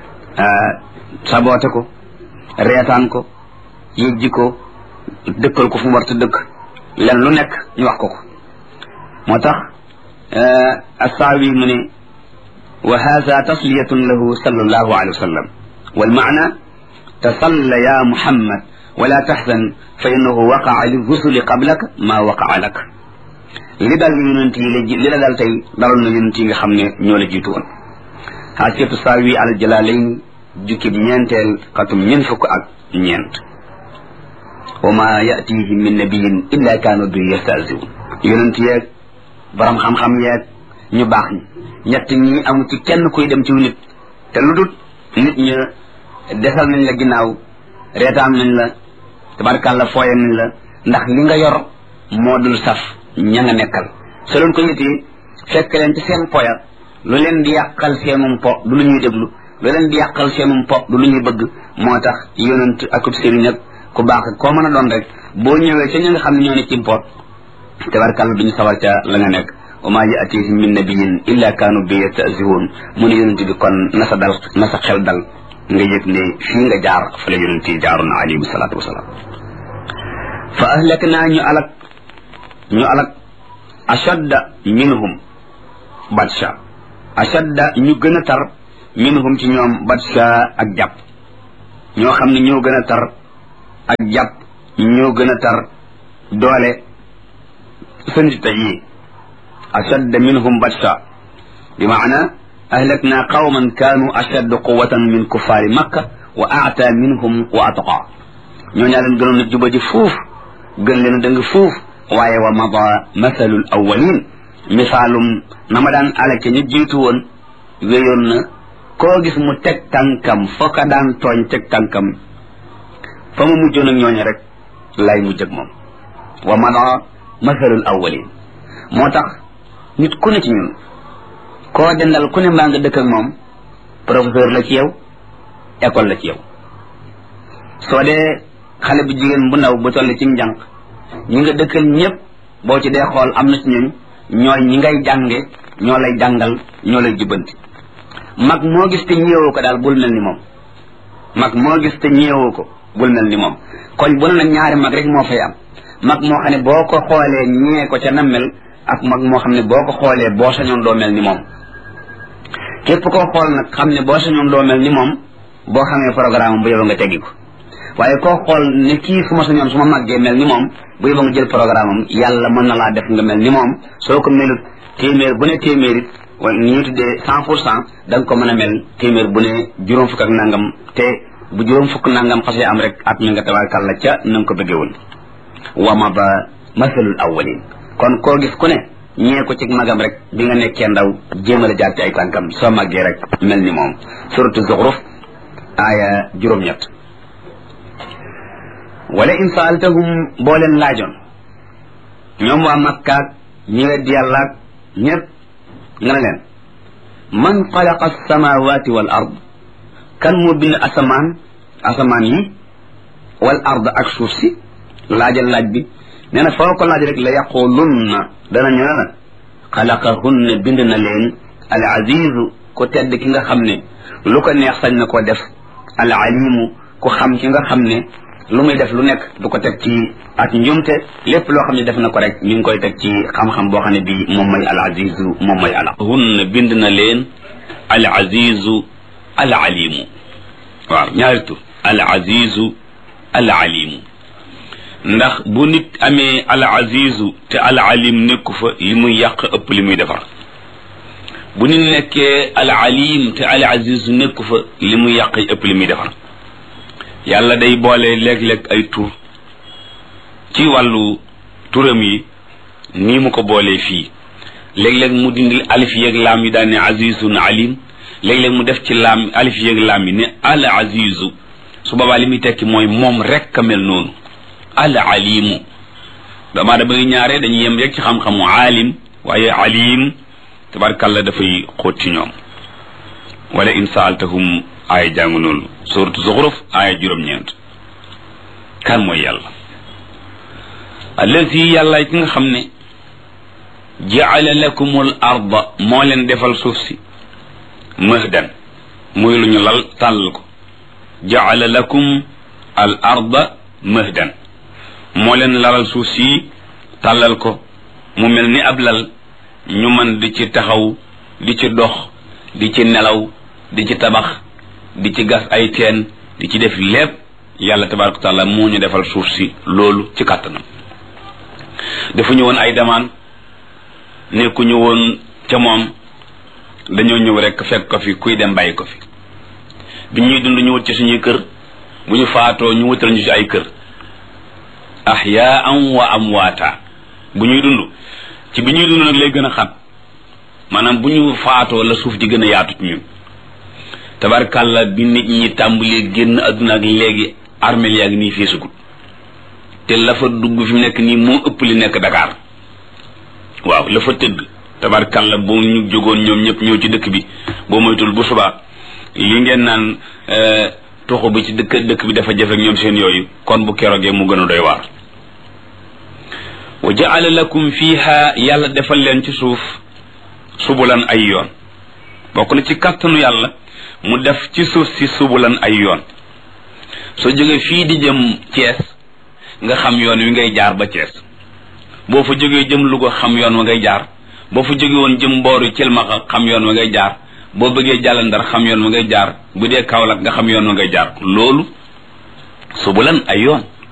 saboote ko reetaan ko yëjji ko dëkkal ko fu mu war ta dëkk len lu nekk ñu wax ko ko moo tax assaawi mu ne wa hada tasliyatun lahu sallallahu alayhi wa sallam wal maana tasalla ya muhammad wala tahzan fa innahu waqaa lirrusuli qablaka ma waqaa lak li dal yonent yi la li la dal tey daloon na yonent yi nga xam ne ñoo la jiitu woon xaasiyatu saawi al jalalayn jukkib ñeenteel xatum ñeent fukk ak ñeent wa ma yatihim min nabiyin illa kaanu bi yastahzi'un yonent yeeg borom xam-xam yeeg ñu baax ñi ñett ñi amu ci kenn kuy dem ci nit te lu dut nit ña desal nañ la ginnaaw reetaan nañ la tabarkàlla fooye nañ la ndax li nga yor moo dul saf ña nga nekkal so leen ko yitee fekk leen ci seen poya lu leen di yàqal seenum po du lu ñuy déglu lu leen di yàqal seenum po du lu ñuy bëgg moo tax yonent akub sëriñ ak ku baax koo mën a doon rek boo ñëwee ca ñi nga xam ne ñoo ne ci pot tabarkàlla duñu sawar ca la nga nekk wa maa yatihim min nabiyin illa kaanu bi yastahzi'un mu ne yonent bi kon na sa dal na sa xel dal nga yëg ne fii nga jaar fa la yonent yi jaaroon na alayhi salaatu wasalaam fa ahlaknaa ñu alak ñu alak ashadda minhum batsha ashadda ñu gën a tar minhum ci ñoom batsha ak jàpp ñoo xam ne ñoo gën a tar ak jàpp ñoo gën a tar doole sëndi tey yi ashadda minhum batsha bi maana ahlakna qawman kaanu ashadda quwatan min kuffaari makka wa aata minhum wa atqa ñoo ñaa leen gënoon a juba ji fuuf gën leen a dëng fuuf waaye wa mada mathalul awwalin misaalum na ma daan alake ñu jiitu woon wéyoon na koo gis mu teg tànkam foo ka daan tooñ teg tànkam fa mu mujjoon ak ñooñu rek lay mujj ak moom wa mada mathalul awwalin moo tax nit ku ne ci ñun koo dendal ku ne mbaa nga dëkk ak moom professeur la ci yow école la ci yow soo dee xale bu jigéen bu ndaw bu toll ci njànq ñi nga dëkkal ñëpp boo ci dee xool am na ci ñun ñooy ñi ngay jànge ñoo lay jàngal ñoo lay jubbanti mag moo gis te ñeewoo ko daal bul mel ni moom mag moo gis te ñeewoo ko bul mel ni moom kon bu ne nag ñaari mag rek moo fay am mag moo xam ne boo ko xoolee ñee ko ca na mel ak mag moo xam ne boo ko xoolee boo sañoon doo mel ni moom képp koo xool nag xam ne boo sañoon doo mel ni moom boo xamee programme bu yow nga teggi ko waaye koo xool ne kii su ma sañoon su ma màggee mel ni moom bu yow nga jël programme am yàlla mën na laa def nga mel ni moom soo ko melut téeméer bu ne téeméer it wala ñu tuddee cent pour cent da nga ko mën a mel téeméer bu ne juróom fukk ak nangam te bu juróom fukk nangam xasee am rek at mi nga tabaarkàlla ca na nga ko bëggee woon wa ma ba masalul awwalin kon koo gis ku ne ñee ko ci magam rek bi nga nekkee ndaw jéemal a jaar ci ay tànkam soo màggee rek mel ni moom suratu zuxruf aaya juróom-ñett wala in saaltahum boo leen laajoon ñoom waa makkaak ñi weddi yàllaak ñëpp nga ne leen man xalaqa alsamawati wal ard kan moo bind asamaan asamaan yi wal ard ak suuf si laajal laaj bi nee na foo ko laaj rek la yaqulunna dana ñu ne xalaqahunna bind na leen al azizu ku tedd ki nga xam ne lu ko neex sañ na ko def al alimu ku xam ki nga xam ne lu muy def lu nekk du ko teg ci ak njumte lépp loo xam ne def na ko rek ñu ngi koy teg ci xam-xam boo xam ne bii moom mooy al azizu moom mooy ala hunna bind na leen al azizu al alimu waaw ñaari tur al azizu al alimu ndax bu nit amee al azizu te al alim nekku fa li muy yàq ëpp li muy defar bu nit nekkee al alim te al azizu nekku fa li muy yàq ëpp li muy defar yàlla day boole léeg-léeg ay tur ci wàllu turam yi nii mu ko boolee fii léeg-léeg mu dindi alif yeeg laam yi daal ne azizun alim léeg-léeg mu def ci laam alif yeeg laam yi ne al azizu su boobaa li muy tekki mooy moom rek a mel noonu al alimu damaa da bëgg ñaare dañuy yem rek ci xam-xamu alim waaye alim tabarkàlla dafay xóot ci ñoom wala in saaltahum aaya jàngu noonu suratu zuxruf aaya juróom-ñeent kan mooy yàlla allazi yàlla ki nga xam ne jaala lakumul arda moo leen defal suuf si mahdan muy lu ñu lal tàll ko jaala lakum al arda mahdan moo leen lalal suuf si tàllal ko mu mel ni ab lal ñu mën di ci taxaw di ci dox di ci nelaw di ci tabax di ci gas ay teen di ci def lépp yàlla tabaraka taala moo ñu defal suuf si loolu ci kàttanam dafa ñu woon ay demaan nekkuñu woon ca moom dañoo ñëw rek fekk ko fi kuy dem bàyyi ko fi bi ñuy dund ñu wut ci suñuy kër bu ñu faatoo ñu wutal ñu ci ay kër ahyaan wa amwaata bu ñuy dund ci bi ñuy dund nag lay gën a xam maanaam bu ñu faatoo la suuf di gën a yaatu ci ñun tabarkàlla bi nit ñi tàmbalee génn adduna ak léegi armeel yaa ngi nii feesugut te la fa dugg fi mu nekk nii moo ëpp li nekk Dakar waaw la fa tëdd tabarkàlla boo ñu jógoon ñoom ñëpp ñëw ci dëkk bi boo moytul bu subaa li ngeen naan toxu bi ci dëkk dëkk bi dafa jafe ñoom seen yooyu kon bu keroogee mu gën a doy waar wa jaala lakum fiha yàlla defal leen ci suuf subulan ay yoon bokk na ci kàttanu yàlla mu def ci suuf si subulan ay yoon soo jógee fii di jëm Thiès nga xam yoon wi ngay jaar ba Thiès boo fa jógee jëm Louga xam yoon wa ngay jaar boo fa jógee woon jëm mbooru Cilmaxa xam yoon wa ngay jaar boo bëggee jàll Ndar xam yoon wa ngay jaar bu dee Kaolack nga xam yoon wa ngay jaar loolu subulan ay yoon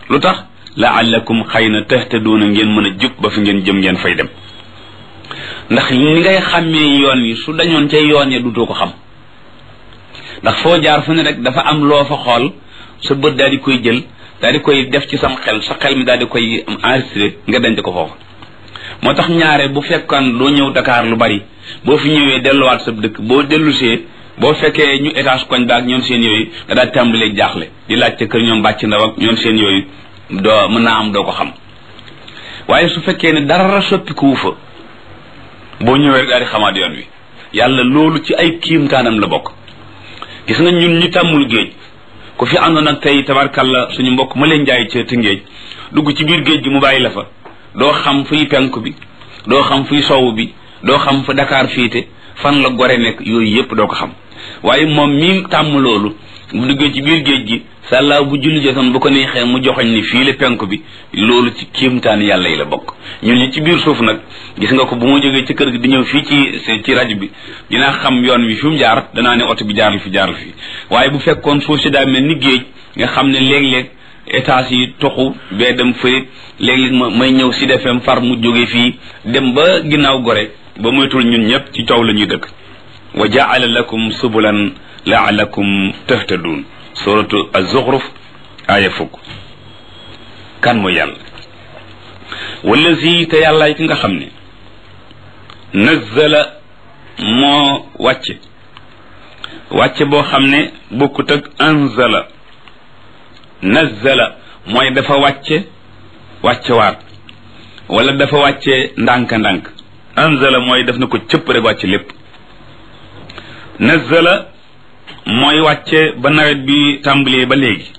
lu tax laallakum xëy na tahtaduuna ngeen mën a jub ba fi ngeen jëm ngeen fay dem ndax ni ngay xàmmee yoon wi su dañoon ca yoon ya dutoo ko xam ndax foo jaar fu ne rek dafa am loo fa xool sa bët daal di koy jël daal di koy def ci sam xel sa xel mi daal di koy enregistré nga denc ko foofu moo tax ñaare bu fekkoon doo ñëw Dakar lu bari boo fi ñëwee delluwaat sa dëkk boo dellusee boo fekkee ñu étage koñ baak ñoom seen yooyu nga daal tàmbalee jaaxle di laajte kër ñoom bàcc ndaw ak ñoom seen yooyu doo mën naa am doo ko xam waaye su fekkee ne dara soppikuwu fa boo ñëwee rek daal di xamaat yoon wi yàlla loolu ci ay kiimtaanam la bokk gis nga ñun ñu tàmmul géej ku fi àndoon ak tey tabarkalla suñu mbokk ma leen jaay ca Tëngéej dugg ci biir géej gi mu bàyyi la fa doo xam fuy penk bi doo xam fuy sowu bi doo xam fa Dakar fiite fan la Gore nekk yooyu yépp doo ko xam waaye moom mi tàmm loolu bu duggee ci biir géej gi sàllaa bu julli jotoon bu ko neexee mu joxoñ ni fii la penk bi loolu ci kéemtaan yàlla yi la bokk ñun ñi ci biir suuf nag gis nga ko bu ma jógee ci kër gi di ñëw fii ci ci rajo bi dinaa xam yoon wi fi mu jaar danaa ne oto bi jaarlu fi jaarlu fi waaye bu fekkoon suuf si daa mel ni géej nga xam ne léeg-léeg étage yi toxu bee dem fërit léeg-léeg ma may ñëw si defem far mu jóge fii dem ba ginnaaw Gore ba moytul ñun ñëpp ci coow la ñuy dëkk wa jaala lakum subulan laalakum tahtadun suratu az-Zukhruf aaya fukk kan mooy yàlla wallazi te yàllaay ki nga xam ne nazzala moo wàcce wàcce boo xam ne bokkut ak anzala nazzala mooy dafa wàcce wàcce waat wala dafa wàcce ndànk-ndànk anzala mooy def na ko cëpp rek wàcce lépp nazzala mooy wàcce ba nawet bi tàmbalee ba léegi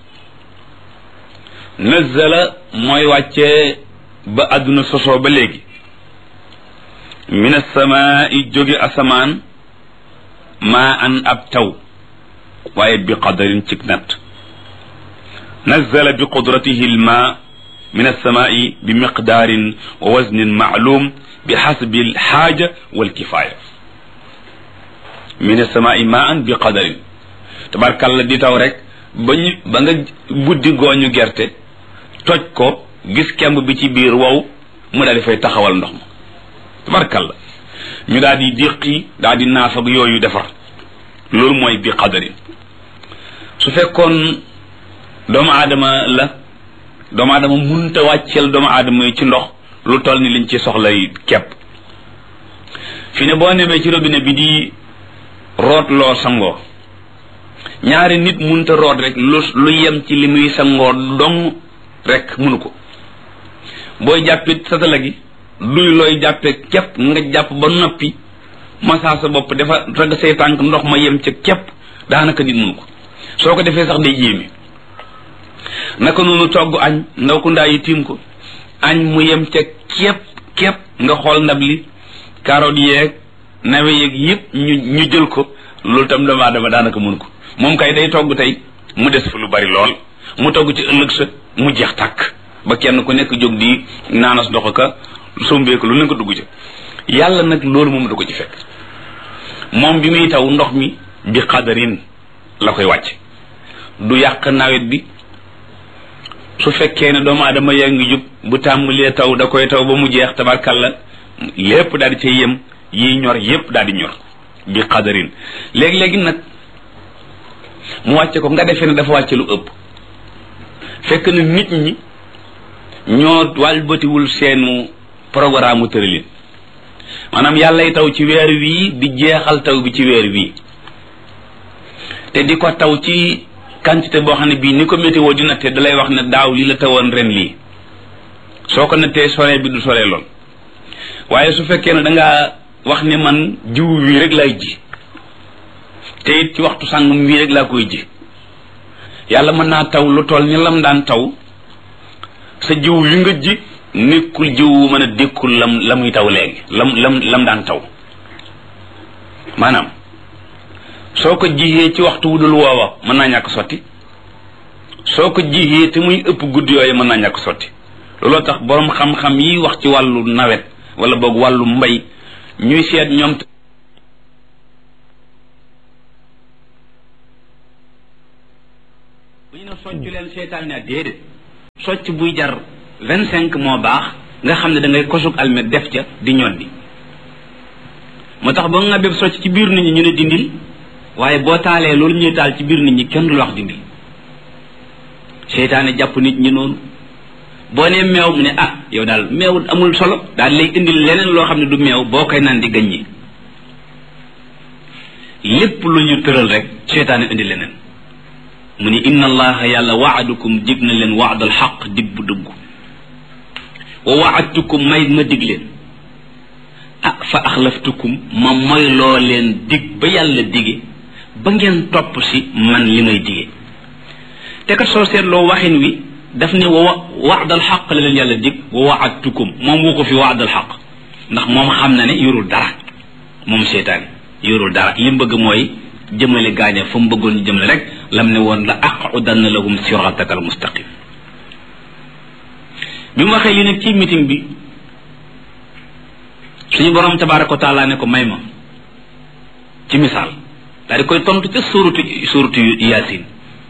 nazzala mooy wàcce ba àdduna sosoo ba léegi min as-samaa'i jóge asamaan maa an ab taw waaye bi qadarin cig natt nazzala bi qudratihi al-maa min as-samaa'i bi miqdaarin wa waznin ma'luum bi hasbi al-haaja wal kifaaya min as-samaa'i maan bi qadarin tabarkalla di taw rek ba ñu ba nga buddi gooñu gerte toj ko gis kemb bi ci biir wow mu daal di fay taxawal ndox ma tabarkalla ñu daal di déqi daal di naaf ak yooyu defar loolu mooy bi qadarin su fekkoon doomu aadama la doomu aadama munta wàcceel doomu aadama yi ci ndox lu toll ni liñ ci soxlay kepp fi ne boo nemee ci robinet bi di root loo sangoo ñaari nit munta root rek lu lu yem ci li muy sangoo dong rek munu ko booy jàppit satala gi duy looy jàppe képp nga jàpp ba noppi masaa sa bopp dafa rag say tànk ndox ma yem ca képp daanaka nit munu ko soo ko defee sax day yéeme naka noonu togg añ ndaw ku ndaa yi tiim ko añ mu yem ca képp képp nga xool ndab li carotte yeeg nawe yeeg yëpp ñu ñu jël ko loolu tam doomu aadama daanaka mun ko moom kay day togg tey mu des fa lu bari lool mu togg ci ëllëg sa mu jeex tàkk ba kenn ku nekk jóg di naanas ndox ka sombeeku lu ne ko dugg ca yàlla nag loolu moom da ko ci fekk moom bi muy taw ndox mi bi xadarin la koy wàcc du yàq nawet bi su fekkee ne doomu aadama yaa ngi jub bu tàmbalee taw da koy taw ba mu jeex tabarkalla lépp daal di cay yem yi ñor yépp daal di ñor bi qadarin léegi-léegi nag mu wàcce ko nga defee ne dafa wàcce lu ëpp fekk na nit ñi ñoo wàlbatiwul seenu programme tëralin maanaam yàllay taw ci weer wii di jeexal taw bi ci weer wii te di ko taw ci quantité boo xam ne bii ni ko météo di nattee dalay wax ne daaw lii la tawoon ren lii soo ko nattee soree bi du soree lool waaye su fekkee ne dangaa wax ne man jiw wii rek lay ji te it ci waxtu sàngam wii rek laa koy ji yàlla mën naa taw lu toll ni lam daan taw sa jiw wi nga ji nekkul jiw wu mën a dékkul lam la muy taw léegi lam lam lam daan taw maanaam soo ko jiyee ci waxtu wu dul woowa mën naa ñàkk sotti soo ko jiyee te muy ëpp guddi yooyu mën naa ñàkk sotti looloo tax boroom xam-xam yi wax ci wàllu nawet wala boog wàllu mbay ñuy seet ñoom bu ñu ne soccu leen seetaan ne déedéet socc buy jar vingt cinq moo baax nga xam ne da ngay kosug almet def ca di ñoddi moo tax boo nga bépp socc ci biir nit ñi ñu ne dindil waaye boo taalee loolu ñuy taal ci biir nit ñi kenn du wax dindil seytaane jàpp nit ñi noonu boo nee meew mu ne ah yow daal meew amul solo daal lay indil leneen loo xam ne du meew boo koy naan di gaññi lépp lu ñu tëral rek seytaane indi leneen mu ne inna allaha yàlla waadukum dig na leen waadal xaq dig bu dëgg wa waadtukum may ma dig leen ah fa axlaftukum ma moy loo leen dig ba yàlla dige ba ngeen topp si man li may dige te kat soo seetloo waxin wi daf ne wa waadal xaq la leen yàlla dig wa waadtukum moom woo ko fi waadal xaq ndax moom xam na ne yorul dara moom seytaane yorul dara li mu bëgg mooy jëmale gaaña fa mu bëggoon ñu jëmale rek lam ne woon la aqudanna lahum sirataka al mustaqim bi mu waxee li nekk ci meeting bi suñu borom tabaraka wa taala ne ko may ma ci misaal daal di koy tontu ca suuratu suuratu yaasin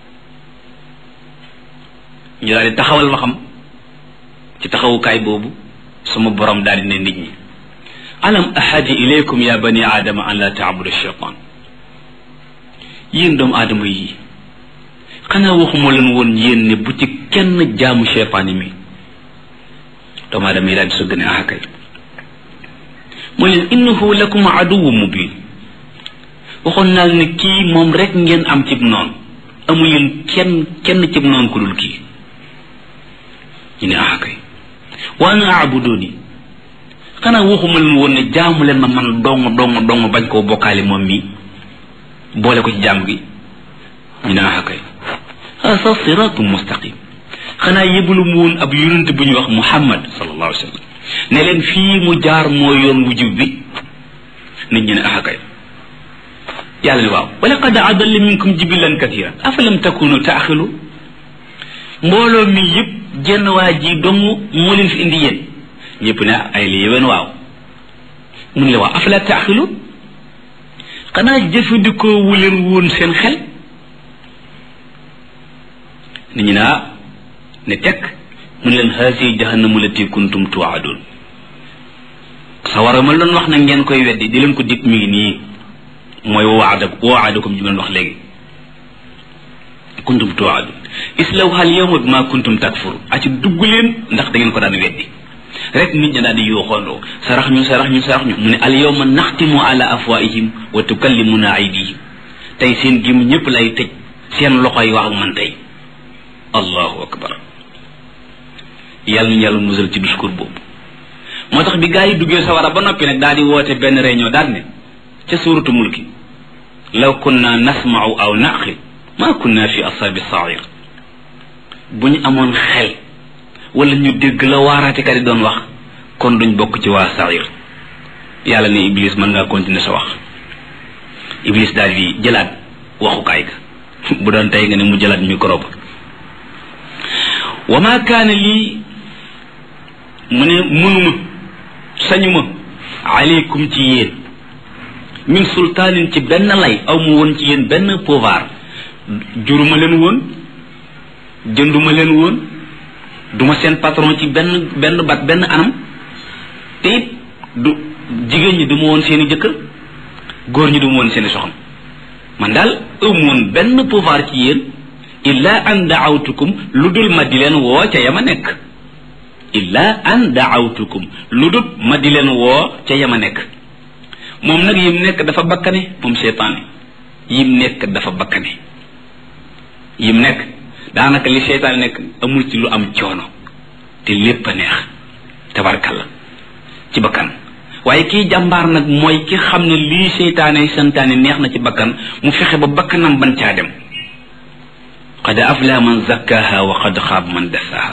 ñu daal di taxawal waxam ci taxawukaay boobu sama borom daal di ne nit ñi alam ahadi ilaykum ya bani aadama an la taabudu shaytan yéen doomu aadama yi xanaa waxuma leen woon yéen ne bu ci kenn jaamu cheytaani mi doomu aadama yi daal di sëgg ne ah kay mu leen innahu lakum aduwwu mubin waxoon naa ne kii moom rek ngeen am cib noonu amu leen kenn kenn cib noonu ku dul kii ñu ne ah kay wa ana aabuduni xanaa waxuma leen woon ne jaamu leen ma man dong dong dong bañ koo bokkaale moom mi boole ko ci jaam gi ñu ne ah kay asa siratum mustaqim xanaa yëbalu mu woon ab yonent bu ñuy wax muhammad sallallahu alayhi wa sallam ne leen fii mu jaar moo yoon wu jub bi nit ñi ne ah kay yàlla ne waaw wa laqad adalla minkum jibilan kathiran afalam takunu taaxilu mbooloo mi yëpp jenn waa ji dong moo leen fi indi yéen ñëpp ne ay li yéwén waaw mun le waaw afala taaxilu xanaa jëfandikoo wu leen woon seen xel nit ñi naa ne tekk mun leen haasi jahannamu lati kuntum tuwaadun sawara ma doon wax na ngeen koy weddi di leen ko dig mi ngi nii mooy waada waadakum ji ma wax léegi kuntum tuwaadun islawha al yawma bima kuntum takfur aci dugg leen ndax da ngeen ko daan weddi rek nit ñi daal di yooxoondoo sarax ñu sarax ñu sarax ñu mu ne al yawma naxtimu ala afwaihim wa tukallimuna aydihim tey seen gim ñëpp lay tëj seen loxo yi wax ak man tey allahu akbar yàlla ñu yàlla musal ci discours boobu moo tax bi gaa yi duggee sawara ba noppi nag daal di woote benn réunion daal ne ca suuratu mulki law kunna nasma'u aw naqil ma kunna fi ashabi sair bu ñu amoon xel wala ñu dégg la waaraatekat yi doon wax kon duñ bokk ci waa sair yàlla ne iblis mën ngaa continuer sa wax iblis daal di jëlaat waxukaay ga bu doon tey nga ne mu jëlaat micro ba wa ma kaana lii mu ne mënuma sañuma aleykum ci yéen min sultaanin ci benn lay aw mu woon ci yéen benn pouvoir juruma leen woon jënduma leen woon duma seen patron ci benn benn bat benn anam te it du jigéen ñi duma woon seeni jëkkër góor ñi duma woon seeni soxna man daal amu woon benn pouvoir ci yéen illa an daawtukum lu dul ma di leen woo ca yama nekk illa an daawtukum lu dul ma di leen woo ca yama nekk moom nag yim nekk dafa bakkane moom seytaane yim nekk dafa bakkane yim nekk daanaka li seytaane nekk amul ci lu am coono te lépp a neex tabarkalla ci bakkan waaye kii jàmbaar nag mooy ki xam ne lii seytaane santaane neex na ci bakkan mu fexe ba bakkanam ban caa dem qad aflaha man zakkaha wa qad xaab man dassaha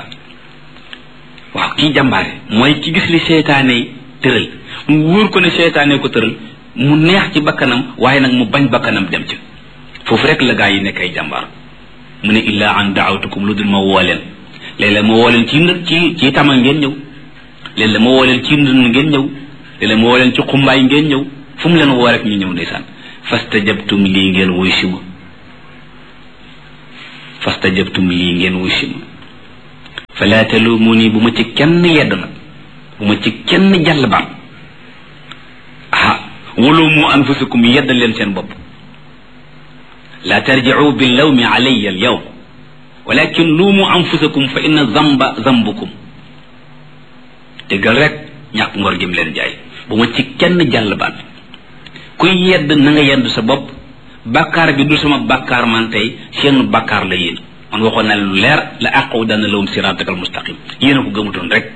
waaw kii jàmbaare mooy ki gis li seytaane tëral mu wóor ko ne seytaane ko tëral mu neex ci bakkanam waaye nag mu bañ bakkanam dem ca foofu rek la gaa yi nekk ay jàmbaar mu ne illa an daawtukum lu dul ma woo leen léeg-léeg ma woo leen ci ci ci tama ngeen ñëw léeg-léeg ma woo leen ci ndën ngeen ñëw léeg-léeg ma woo leen ci xumbaay ngeen ñëw fu mu leen woo rek ñu ñëw ndeysaan fastajabtum lii ngeen wuy si ma fastajabtum lii ngeen wuy si ma fala talumuni bu ma ci kenn yedd nag bu ma ci kenn jàll baat ah walumu anfusakum yedd leen seen bopp la tarji'u bil lawmi alayya al yawm walakin lumu anfusakum fa inna zamba zambukum dëggal rek ñàkk ngor gim leen jaay bu ma ci kenn jàll baat kuy yedd na nga yedd sa bopp bàkkaar bi du sama bàkkaar man tey seen bàkkaar la yéen man waxoon naa lu leer la aqudanna lahum siratakal mustaqim yéen a ko gëmutoon rek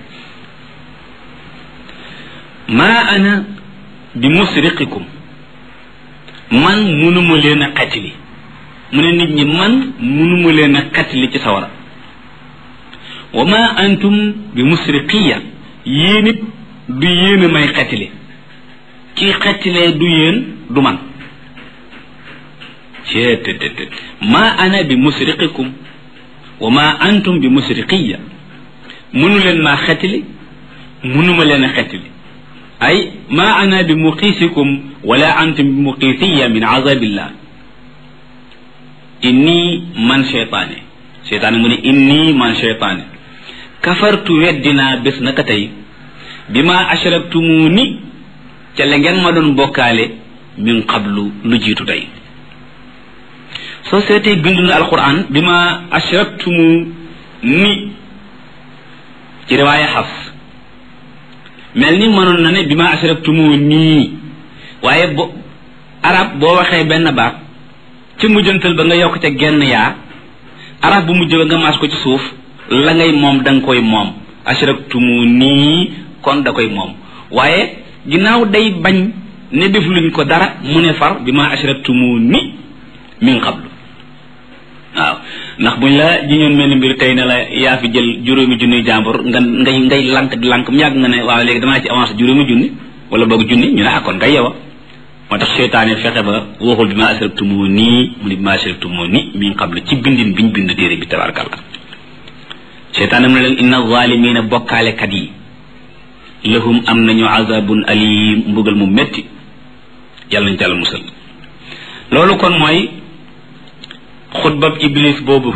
maa ana bi musriqikum man munuma leen a xatili mu ne nit ñi man munuma leen a xatili ci sawara wa ma antum bi musriqiya yéen it du yéen a may xatili kii xatilee du yéen du man ceetetetet ma ana bi musriqikum wa ma antum bi musriqiya munu leen maa xetili munuma leen a xetili ay ma ana bi muqiisikum wala antum bi muqiisiya min azabillah inni man cheytaane cheytaane mu ne inni man cheytaane kafartu weddinaa bés naka tey bi ma ashraktumuni ca la ngeen ma doon bokkaale min qablu lu jiitu tey soo seetee bindu na alquran bi ma ashraktumu ni ci riwaaya xafs mel ni mënoon na ne bi ma ashraktumu nii waaye bo arab boo waxee benn baat ci mujjantal ba nga yokk ca genn yaa arab bu mujj ba nga maas ko ci suuf la ngay moom da nga koy moom ashraktumu nii kon da koy moom waaye ginnaaw day bañ ne def luñ ko dara mu ne far bi ma ashraktumu ni min qablu waaw ndax buñ la jiñoon mel ni mbir tey ne la yaa fi jël juróomi junni jàmbur nga ngay ngay lank di lank mu yàgg nga ne waaw léegi damaa ci avancé juróomi junni wala boog junni ñu ne akkoon nga yow moo tax seytaane fexe ba waxul bi ma ashraktumu nii mu ne bi ma ashraktumu ni min qablu ci bindin biñ bind téere bi tabarakallah seytaane mu ne leen inna zalimina bokkaalekat yi lahum am nañu azabun alim mbugal mu metti yàlla nañ ci yàlla musal loolu kon mooy xutbab iblis boobu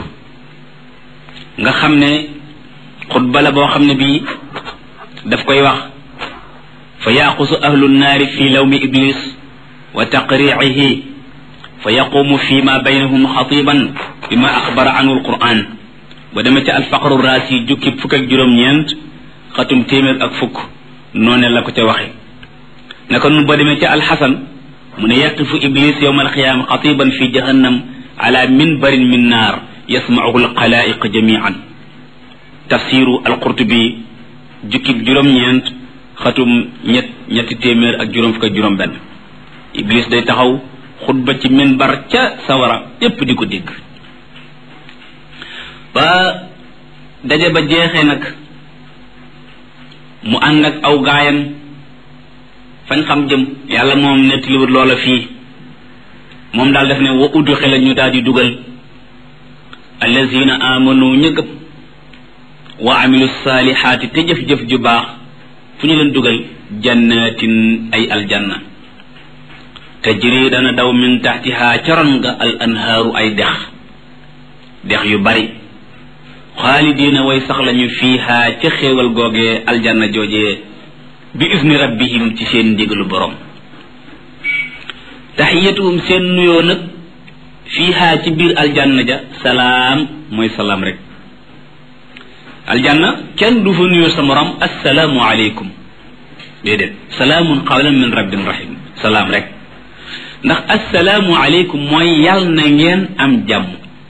nga xam ne xutba la boo xam ne bii daf koy wax fa yaqusu ahlu nnaari fi lawmi iblis wa taqriihi fa yaqumu fi ma baynahum xatiban bima axbara anhu alquran ba dema ca alfaqru raasi jukki fukk ak juróom-ñeent xatum téeméer ak fukk noone la ko ca waxe naka nun ba demee ca alxasan mu ne yaqifu iblis yowma alqiyaama xatiban fi jahannam ala minbarin min naar yasmauhu alxalaiq jamian tafsiru alqurtubi jukkib juróom-ñeent xatum ñett ñetti téeméer ak juróom fukk ak juróom benn iblis day taxaw xutba ci minbar ca sawara yépp di ko dégg ba daje ba jeexee nag mu ànd ak aw gaayam fañ xam jëm yàlla moom nettaliwut loola fii moom daal def ne wa udxila ñu daal di dugal allazina amanu ñu gëm wa amilu saalihaati te jëf-jëf ju baax fu ñu leen dugal jannatin ay aljanna tajri dana daw min taxtiha caron nga al anhaaru ay dex dex yu bari xaalidina way sax lañu fiiha ca xéewal googee aljanna joojee bi isni rabbihim ci seen ndigalu borom taxiyatuhum seen nuyoo nag fiiha ci biir aljanna ja salaam mooy salaam rek aljanna kenn du fa nuyoo sa morom assalaamu aleykum déedéet salaamun qawlan min rabbin rahim salaam rek ndax assalaamu aleykum mooy yàll na ngeen am jàmm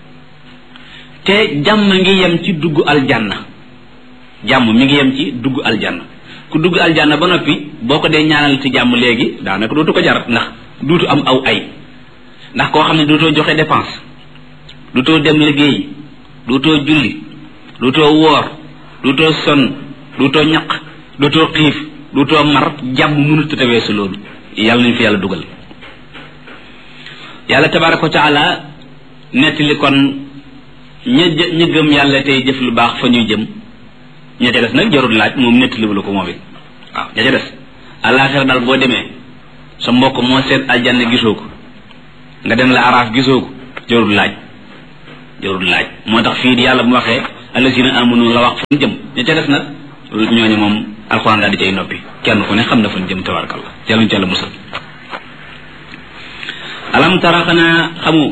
te jàmm ngi yem ci dugg aljanna jàmm mi ngi yem ci dugg aljanna ku dugg aljanna ba noppi boo ko dee ñaanal ci jàmm léegi daanaka dootu ko jar ndax duutu am aw ay ndax koo xam ne duutoo joxe dépense duutoo dem liggéey duutoo julli duutoo woor duutoo sonn duutoo ñaq duutoo xiif duutoo mar jàmm mënut a weesu loolu yàlla nañu fi yàlla dugal yàlla tabaraka wa taala nettali kon ña ña gëm yàlla tey jëf lu baax fa ñuy jëm ña ca des nag jarul laaj moom nettali la ko moom it waaw ña ca des àllaaxira daal boo demee sa mbokk moo seet aljanna gisoo ko nga dem la araaf gisoo ko jarul laaj jarul laaj moo tax fii di yàlla bu waxee allazina amanu la wax fan jëm ña ca des nag ñooñu moom alxuraan daal di cay noppi kenn ku ne xam na fan jëm tabarkalla yàlla ci yàlla musal alam tara xanaa xamu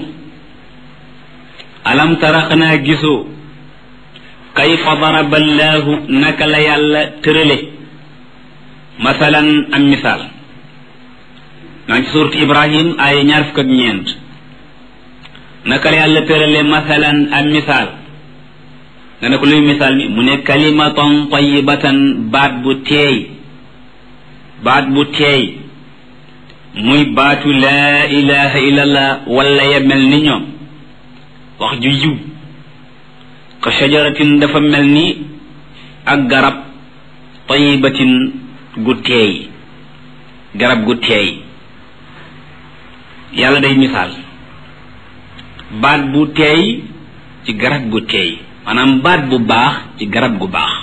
alam tara xanaa gisoo kayfa daraba allahu naka la yàlla tërale masalan am misaal maa ngi ci suurat Ibrahim ay ñaar fukk ak ñeent naka la yàlla tërale masalan am misaal nga ne ko luy misaal mi mu ne kalimatan tayyibatan baat bu teey baat bu teey muy baatu laa ilaha illallah wala ya mel ni ñoom wax ju yiw ka shajaratin dafa mel ni ak garab tayyibatin gu teey garab gu teey yàlla day misaal baat bu teey ci garab gu teey maanaam baat bu baax ci garab gu baax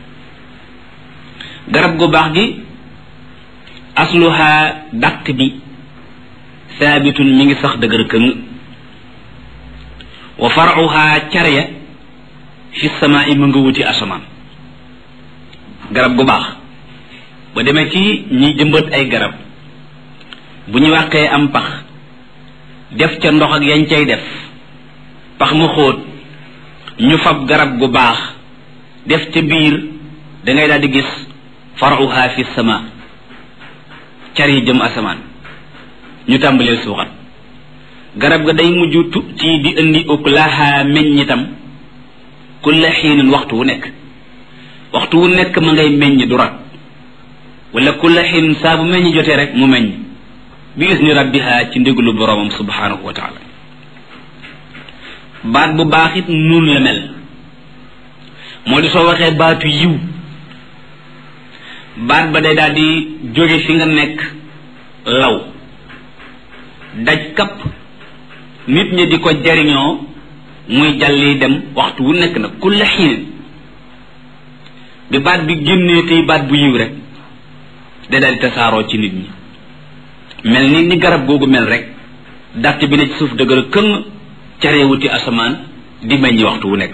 garab gu baax gi asluha dàq bi saabitun mi ngi sax dëgër këng wa faruha carya fi samaa mu nga wuti asamaan garab gu baax ba demee ci ñi jëmbat ay garab bu ñu wàqee am pax def ca ndox ak yañ cay def pax mu xóot ñu fab garab gu baax def ca biir da ngay daal di gis faruha fi samaa car yi jëm asamaan ñu tàmbalee suuxat garab ga day mujj tu ci di indi uklaha meññitam kulla xiinin waxtu wu nekk waxtu wu nekk ma ngay meññ du rat wala kulla xiinin saa bu meññ jotee rek mu meññ bi isni rabbiha ci ndigalu boroomam subhanahu wa taala baat bu baax it nun la mel moo di soo waxee baatu yiw baat ba day daal di jóge fi nga nekk law daj kapp nit ñi di ko jariñoo muy jàlli dem waxtu wu nekk nag kulla xiin bi baat bi génnee tey baat bu yiw rek day daal di tasaaroo ci nit ñi mel ni ni garab googu mel rek dàtt bi ne ci suuf dëgër këng carewuti asamaan di meññi waxtu wu nekk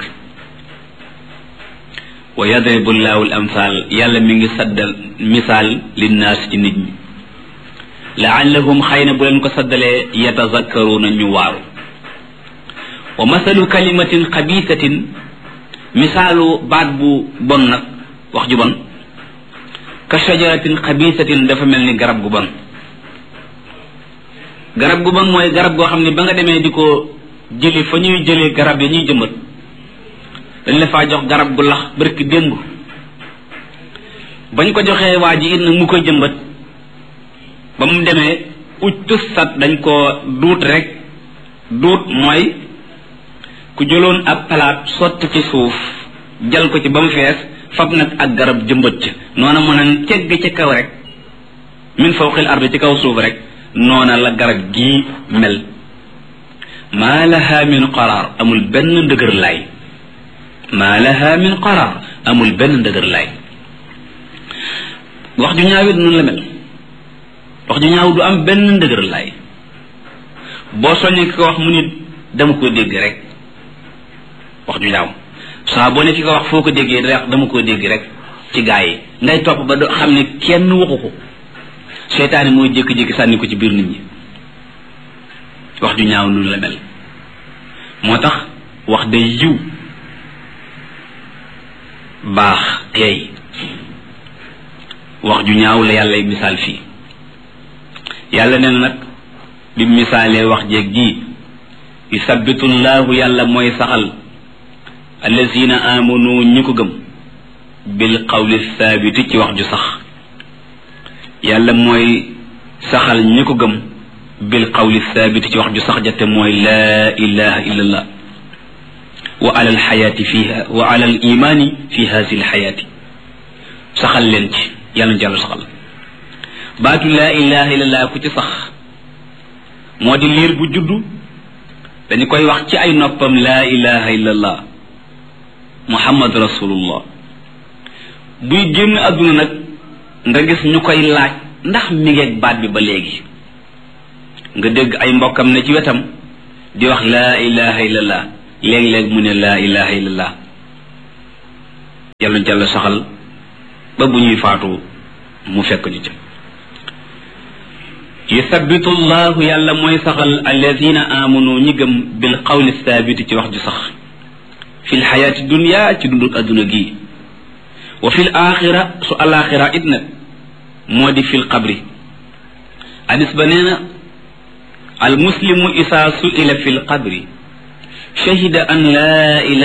wa yadribu llahu al amsal yàlla mi ngi saddal misaal linnaas ci nit ñi laallahum xëy na bu leen ko saddalee yatazakkaruuna ñu waaru wa masalu kalimatin xabiisatin misaalu baat bu bon nag wax ju bon ka shajaratin xabiisatin dafa mel ni garab gu bon garab gu bon mooy garab goo xam ne ba nga demee di ko jëli fa ñuy jëlee garab yi ñuy jëmbat dañ la faa jox garab gu lax barki démb bañ ko joxee waa ji it nag mu koy jëmbat ba mu demee uj tussat dañ ko duut rek duut mooy ku jëloon ab palaat sotti ci suuf jal ko ci ba mu fees fab nag ak garab jëmbat ca noona mën a tegg ci kaw rek min fawqil ardi ci kaw suuf rek noona la garab gii mel maa laha min qaraar amul benn ndëgër laay maa laha min qaraar amul benn ndëgër laay wax ju ñaawit noonu la mel wax ju ñaaw du am benn ndëgër laay boo soññee ki ko wax mu nit dama ko dégg rek wax ju ñaaw saa boo ne ki ko wax foo ko déggee dama ko dégg rek ci gaa yi ngay topp ba do xam ne kenn waxu ko seytaane mooy jékki-jékki sànni ko ci biir nit ñi wax ju ñaaw noonu la mel moo tax wax day yiw baax teey wax ju ñaaw la yàlla misaal fii yàlla nee na nag bi misaalee wax jeeg ji yusabbitu llahu yàlla mooy saxal allazina amanu ñi ko gëm bil qawli thabiti ci wax ju sax yàlla mooy saxal ñi ko gëm bil qawli thabiti ci wax ju sax jate mooy laa ilaha illa allah wa ala alxayaati fiha wa ala al imani fi hasi alxayaati saxal leen ci yàlla jàll saxal baatu laa ilaha illa allah ku ci sax moo di liir bu juddu dañu koy wax ci ay noppam laa ilaha illa allah muhammad rasulullah buy génn àdduna nag nga gis ñu koy laaj ndax mi ngeeg baat bi ba léegi nga dégg ay mbokkam ne ci wetam di wax laa ilaha illallah léeg-léeg mu ne laa ilaha illallah yàlla ñu jàll saxal ba bu ñuy faatu mu fekk ñu ca yusabbitu llahu yàlla mooy saxal alladina amanu ñi gëm bil qawli thabiti ci wax ju sax fi lxayaati dunia ci dundu adduna gi wa fi l axira su alaxira it nag moo di fi l qabri hadis ba nee na al muslimu isa suila fi l qabri shahida an la ilaha